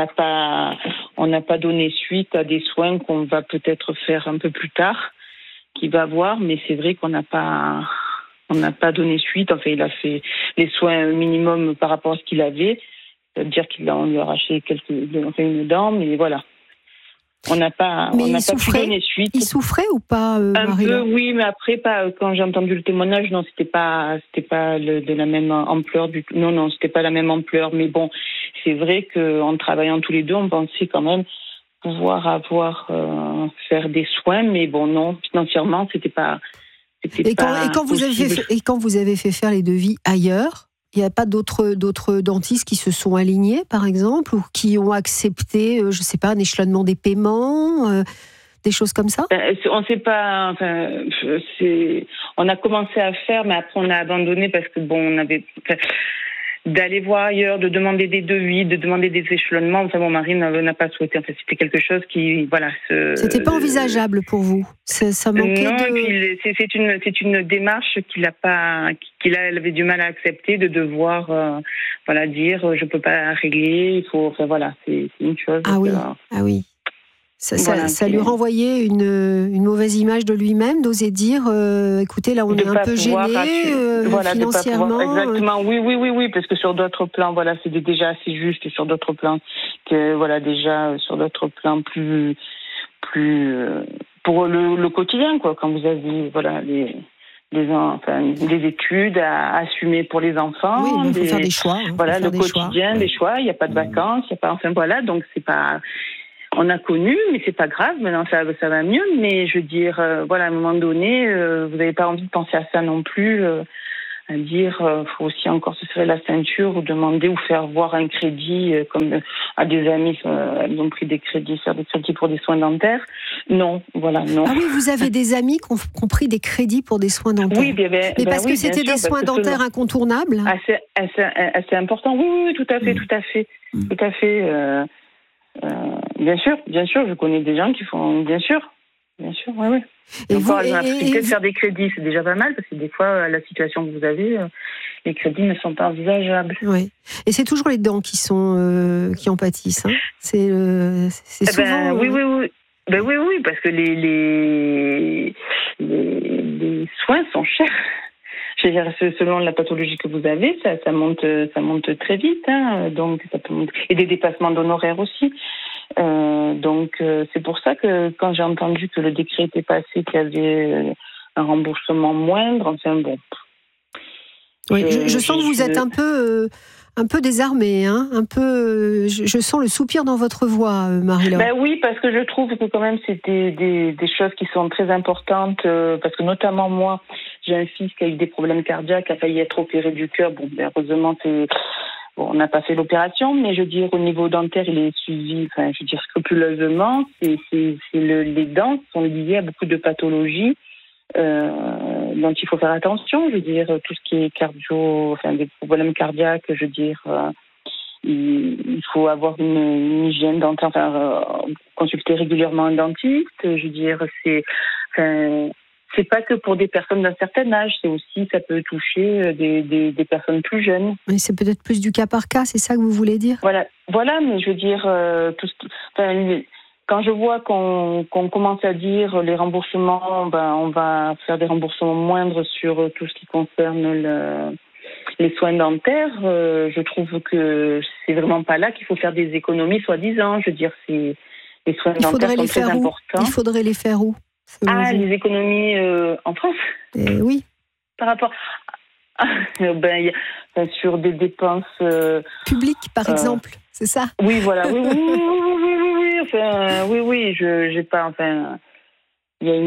On n'a pas donné suite à des soins qu'on va peut-être faire un peu plus tard, qu'il va avoir, mais c'est vrai qu'on n'a pas donné suite. Il a fait les soins minimum par rapport à ce qu'il avait, c'est-à-dire qu'on lui a arraché une dent, mais voilà. On n'a pas pu donner suite. Il souffrait ou pas, un peu, oui, mais après, quand j'ai entendu le témoignage, non, c'était pas de la même ampleur du tout. Non, c'était pas la même ampleur. Mais bon, c'est vrai qu'en travaillant tous les deux, on pensait quand même pouvoir faire des soins, mais bon, non, financièrement, c'était pas. Et quand vous avez fait faire les devis ailleurs, il n'y a pas d'autres dentistes qui se sont alignés, par exemple, ou qui ont accepté, je ne sais pas, un échelonnement des paiements, des choses comme ça? On ne sait pas. On a commencé à faire, mais après on a abandonné parce que on avait. D'aller voir ailleurs, de demander des devis, de demander des échelonnements. Mon mari n'a pas souhaité. C'était quelque chose qui, C'était pas envisageable pour vous. Ça manquait non, et puis c'est une démarche qu'il avait du mal à accepter, de devoir, dire, je peux pas régler. Il faut, c'est une chose. Ah oui. Ça lui renvoyait une mauvaise image de lui-même, d'oser dire écoutez, là on est un peu gêné financièrement. Exactement, oui, parce que sur d'autres plans, c'est déjà assez juste sur d'autres plans, que déjà sur d'autres plans plus pour le quotidien, quoi, quand vous avez des études à assumer pour les enfants. Oui, il faut faire des choix. Le quotidien, des choix, il n'y a pas de vacances, il n'y a pas, donc c'est pas... On a connu, mais c'est pas grave, maintenant ça va mieux, mais je veux dire, à un moment donné, vous n'avez pas envie de penser à ça non plus, à dire, faut aussi encore se serrer la ceinture ou demander ou faire voir un crédit, comme à des amis, elles ont pris faire des crédits pour des soins dentaires. Non. Ah oui, vous avez des amis qui ont pris des crédits pour des soins dentaires. Oui, mais parce que c'était des soins dentaires incontournables. Assez important. Oui, tout à fait. Tout à fait. Bien sûr, je connais des gens qui font, bien sûr, oui. Et vous, de faire des crédits, c'est déjà pas mal, parce que des fois, la situation que vous avez, les crédits ne sont pas envisageables. Oui. Et c'est toujours les dents qui en pâtissent. Hein. C'est souvent. Oui, parce que les soins sont chers. Je veux dire, selon la pathologie que vous avez, ça monte très vite, hein, donc ça peut monter. Et des dépassements d'honoraires aussi. Donc c'est pour ça que quand j'ai entendu que le décret était passé, qu'il y avait un remboursement moindre, enfin bon. Oui, je sens que vous êtes un peu désarmée, hein, un peu. Je sens le soupir dans votre voix, Marie-Laure. Oui, parce que je trouve que quand même c'était des choses qui sont très importantes, parce que notamment moi, j'ai un fils qui a eu des problèmes cardiaques, qui a failli être opéré du cœur. Bon, heureusement, on n'a pas fait l'opération, mais je veux dire, au niveau dentaire, il est suivi, scrupuleusement. Les dents sont liées à beaucoup de pathologies dont il faut faire attention. Je veux dire, tout ce qui est cardio, des problèmes cardiaques, je veux dire, il faut avoir une hygiène dentaire, consulter régulièrement un dentiste. Je veux dire, c'est pas que pour des personnes d'un certain âge, c'est aussi, ça peut toucher des personnes plus jeunes. Mais c'est peut-être plus du cas par cas, c'est ça que vous voulez dire ? Voilà, mais je veux dire, quand je vois qu'on commence à dire les remboursements, on va faire des remboursements moindres sur tout ce qui concerne les soins dentaires, je trouve que c'est vraiment pas là qu'il faut faire des économies, soi-disant. Je veux dire, les soins dentaires sont très importants. Il faudrait les faire où ? Les économies en France ? Oui. Par rapport sur des dépenses publiques, par exemple, c'est ça ? Oui, voilà. Oui. Enfin, oui. J'ai pas. Enfin, il y a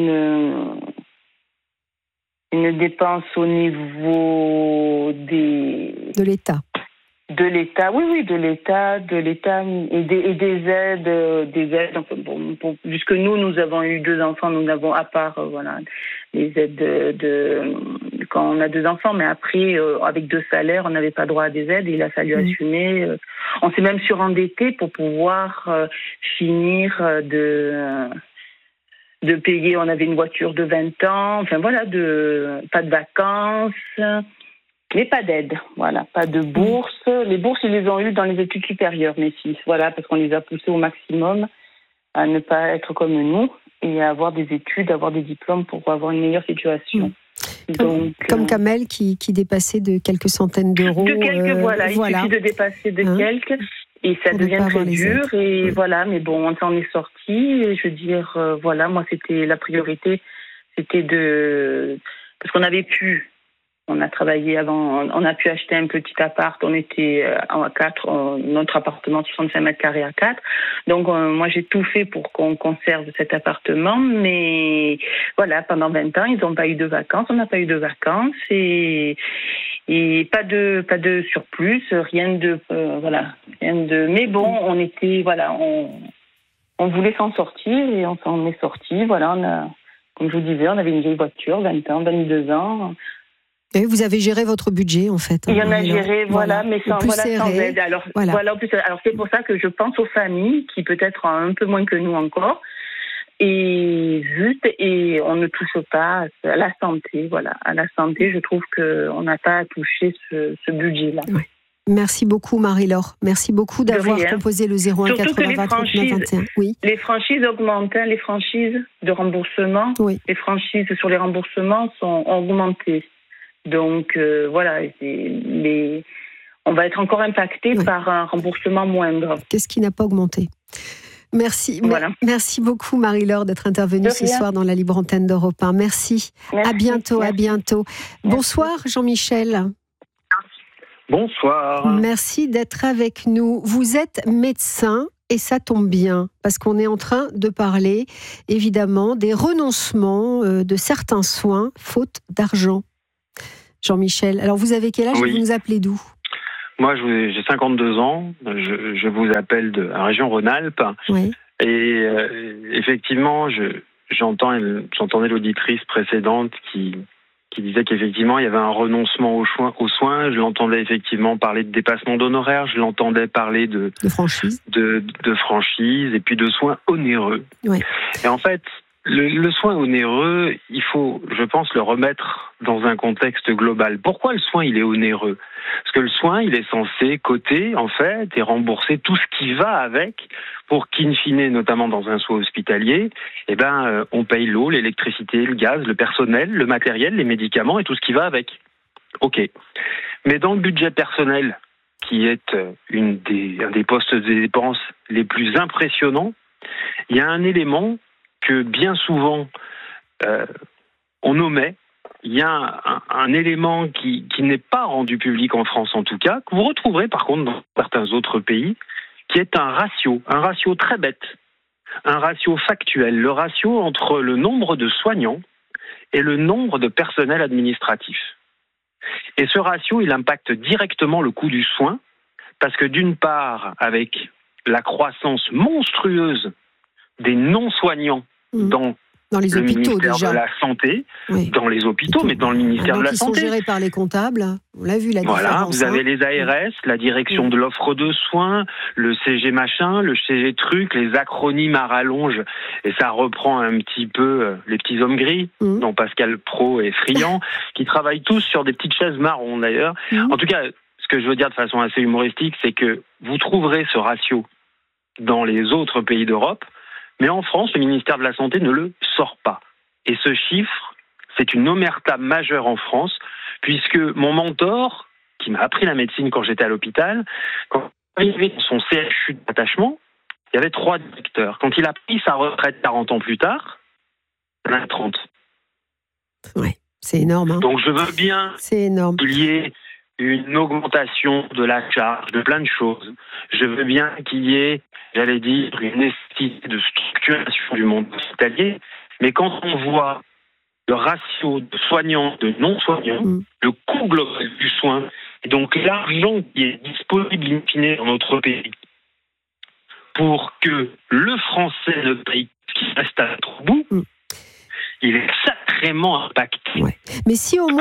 une dépense au niveau de l'État. De l'État, oui, de l'État et des aides. Donc, puisque nous avons eu 2 enfants, nous n'avons à part les aides de quand on a 2 enfants, mais après avec 2 salaires, on n'avait pas droit à des aides. Et il a fallu assumer. On s'est même surendetté pour pouvoir finir de payer. On avait une voiture de 20 ans. Enfin pas de vacances. Mais pas d'aide, pas de bourse. Les bourses, ils les ont eues dans les études supérieures, mes fils, parce qu'on les a poussés au maximum à ne pas être comme nous et à avoir des études, avoir des diplômes pour avoir une meilleure situation. Comme Kamel qui dépassait de quelques centaines d'euros. Il suffit de dépasser de quelques et ça devient très dur. Et mais bon, on s'en est sorti. Et je veux dire, moi, c'était la priorité, c'était parce qu'on avait pu. On a travaillé avant, on a pu acheter un petit appart, on était à 4, notre appartement 65 mètres carrés à 4. Donc moi j'ai tout fait pour qu'on conserve cet appartement, mais pendant 20 ans, ils n'ont pas eu de vacances, on n'a pas eu de vacances et pas de surplus, rien de mais bon, on était on voulait s'en sortir et on s'en est sorti, on a, comme je vous disais, on avait une vieille voiture, 20 ans, 22 ans. Et vous avez géré votre budget, en fait. Il y en a géré, mais sans aide. Alors, alors c'est pour ça que je pense aux familles qui peut-être ont un peu moins que nous encore. Et on ne touche pas à la santé. À la santé, je trouve qu'on n'a pas à toucher ce budget-là. Oui. Merci beaucoup Marie-Laure. Merci beaucoup d'avoir composé le 01 80 20 39 21. Oui. Les franchises augmentent, les franchises de remboursement. Oui. Les franchises sur les remboursements ont augmenté. Donc voilà, on va être encore impacté par un remboursement moindre. Qu'est-ce qui n'a pas augmenté ? Merci. Voilà. Merci beaucoup Marie-Laure d'être intervenue ce soir dans la libre antenne d'Europe 1. Merci. À bientôt. Merci. Bonsoir Jean-Michel. Bonsoir. Merci d'être avec nous. Vous êtes médecin et ça tombe bien parce qu'on est en train de parler évidemment des renoncements de certains soins faute d'argent. Jean-Michel, alors vous avez quel âge et vous nous appelez d'où ? Moi j'ai 52 ans, je vous appelle de la région Rhône-Alpes. Oui. Et effectivement j'entendais l'auditrice précédente qui disait qu'effectivement il y avait un renoncement aux soins. Je l'entendais effectivement parler de dépassement d'honoraires, je l'entendais parler de franchise, de franchise et puis de soins onéreux. Oui. Et en fait, le soin onéreux, il faut, je pense, le remettre dans un contexte global. Pourquoi le soin il est onéreux ? Parce que le soin il est censé coter en fait et rembourser tout ce qui va avec, pour qu'in fine, notamment dans un soin hospitalier, on paye l'eau, l'électricité, le gaz, le personnel, le matériel, les médicaments et tout ce qui va avec. Ok. Mais dans le budget personnel, qui est un des postes de dépenses les plus impressionnants, il y a un élément que bien souvent on omet. Il y a un élément qui n'est pas rendu public en France en tout cas, que vous retrouverez par contre dans certains autres pays, qui est un ratio très bête, un ratio factuel, le ratio entre le nombre de soignants et le nombre de personnel administratif. Et ce ratio, il impacte directement le coût du soin, parce que d'une part, avec la croissance monstrueuse des non-soignants dans les le hôpitaux, ministère déjà. de la Santé, dans les hôpitaux, mais dans le ministère de la Santé. Ils sont gérés par les comptables, on l'a vu la différence. Voilà, vous avez les ARS, la direction de l'offre de soins, le CG machin, le CG truc, les acronymes à rallonge, et ça reprend un petit peu les petits hommes gris, dont Pascal Praud est friand, qui travaillent tous sur des petites chaises marron d'ailleurs. En tout cas, ce que je veux dire de façon assez humoristique, c'est que vous trouverez ce ratio dans les autres pays d'Europe, mais en France, le ministère de la Santé ne le sort pas. Et ce chiffre, c'est une omerta majeure en France, puisque mon mentor, qui m'a appris la médecine quand j'étais à l'hôpital, quand il arrivait dans son CHU d'attachement, il y avait 3 directeurs. Quand il a pris sa retraite 40 ans plus tard, il y en a 30. Oui, c'est énorme. Hein. Donc je veux bien qu'il y ait une augmentation de la charge, de plein de choses. Je veux bien qu'il y ait, j'allais dire, une nécessité de structuration du monde hospitalier, mais quand on voit le ratio de soignants, de non-soignants, le coût global du soin, et donc l'argent qui est disponible in fine dans notre pays, pour que le Français ne paye ce qui reste à notre bout, il est sacrément impacté. Ouais. Mais si au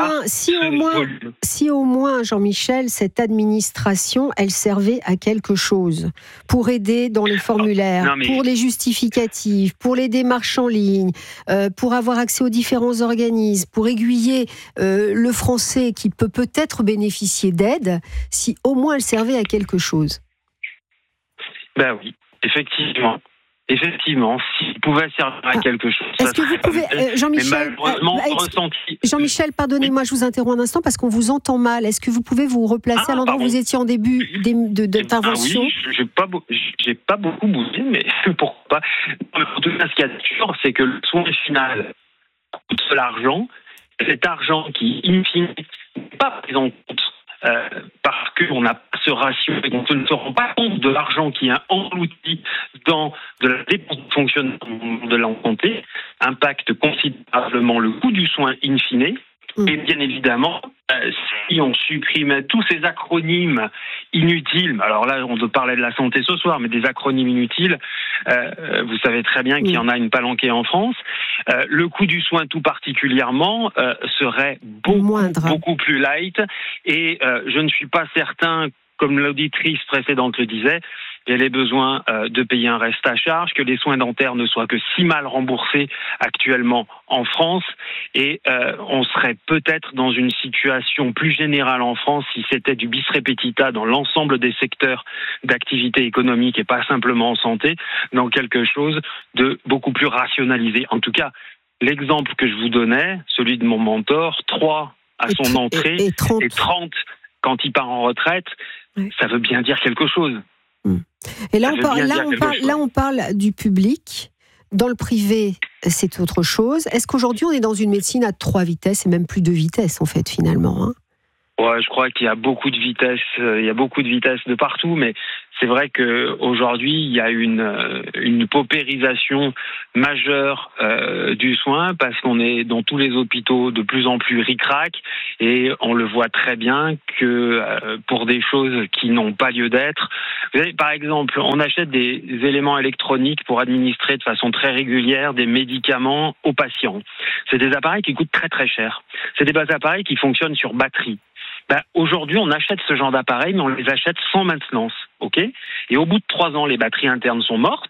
moins, Jean-Michel, cette administration, elle servait à quelque chose, pour aider dans les formulaires, pour les justificatifs, pour les démarches en ligne, pour avoir accès aux différents organismes, pour aiguiller le Français qui peut peut-être bénéficier d'aide, si au moins elle servait à quelque chose. Ben oui, effectivement. Effectivement, s'il pouvait servir à quelque chose. Est-ce que vous pouvez, Jean-Michel, Jean-Michel, pardonnez-moi, je vous interromps un instant parce qu'on vous entend mal. Est-ce que vous pouvez vous replacer à l'endroit où vous étiez en début d'intervention ? Oui, j'ai pas beaucoup bougé, mais pourquoi pas. En tout cas, ce qu'il y a de sûr, c'est que le soin final coûte de l'argent. Cet argent qui, in fine, n'est pas pris en compte parce qu'on n'a pas ce ratio et qu'on ne se rend pas compte de l'argent qui est englouti dans de la dépense de fonctionnement de la santé, impacte considérablement le coût du soin in fine. Et bien évidemment, si on supprimait tous ces acronymes inutiles, alors là on peut parler de la santé ce soir, mais des acronymes inutiles, vous savez très bien qu'il y en a une palanquée en France, le coût du soin tout particulièrement serait beaucoup plus light, et je ne suis pas certain, comme l'auditrice précédente le disait, et les besoins de payer un reste à charge, que les soins dentaires ne soient que si mal remboursés actuellement en France, et on serait peut-être dans une situation plus générale en France si c'était du bis repetita dans l'ensemble des secteurs d'activité économique et pas simplement en santé, dans quelque chose de beaucoup plus rationalisé. En tout cas, l'exemple que je vous donnais, celui de mon mentor, 3 à son entrée et 30 quand il part en retraite, ça veut bien dire quelque chose. Et là, on parle du public. Dans le privé, c'est autre chose. Est-ce qu'aujourd'hui, on est dans une médecine à 3 vitesses et même plus de vitesses, en fait, finalement, Ouais, je crois qu'il y a beaucoup de vitesses. Il y a beaucoup de vitesses de partout, mais c'est vrai qu'aujourd'hui, il y a une paupérisation majeure du soin parce qu'on est dans tous les hôpitaux de plus en plus ric-rac et on le voit très bien que pour des choses qui n'ont pas lieu d'être. Vous savez, par exemple, on achète des éléments électroniques pour administrer de façon très régulière des médicaments aux patients. C'est des appareils qui coûtent très très cher. C'est des appareils qui fonctionnent sur batterie. Aujourd'hui, on achète ce genre d'appareils, mais on les achète sans maintenance, ok ? Et au bout de 3 ans, les batteries internes sont mortes.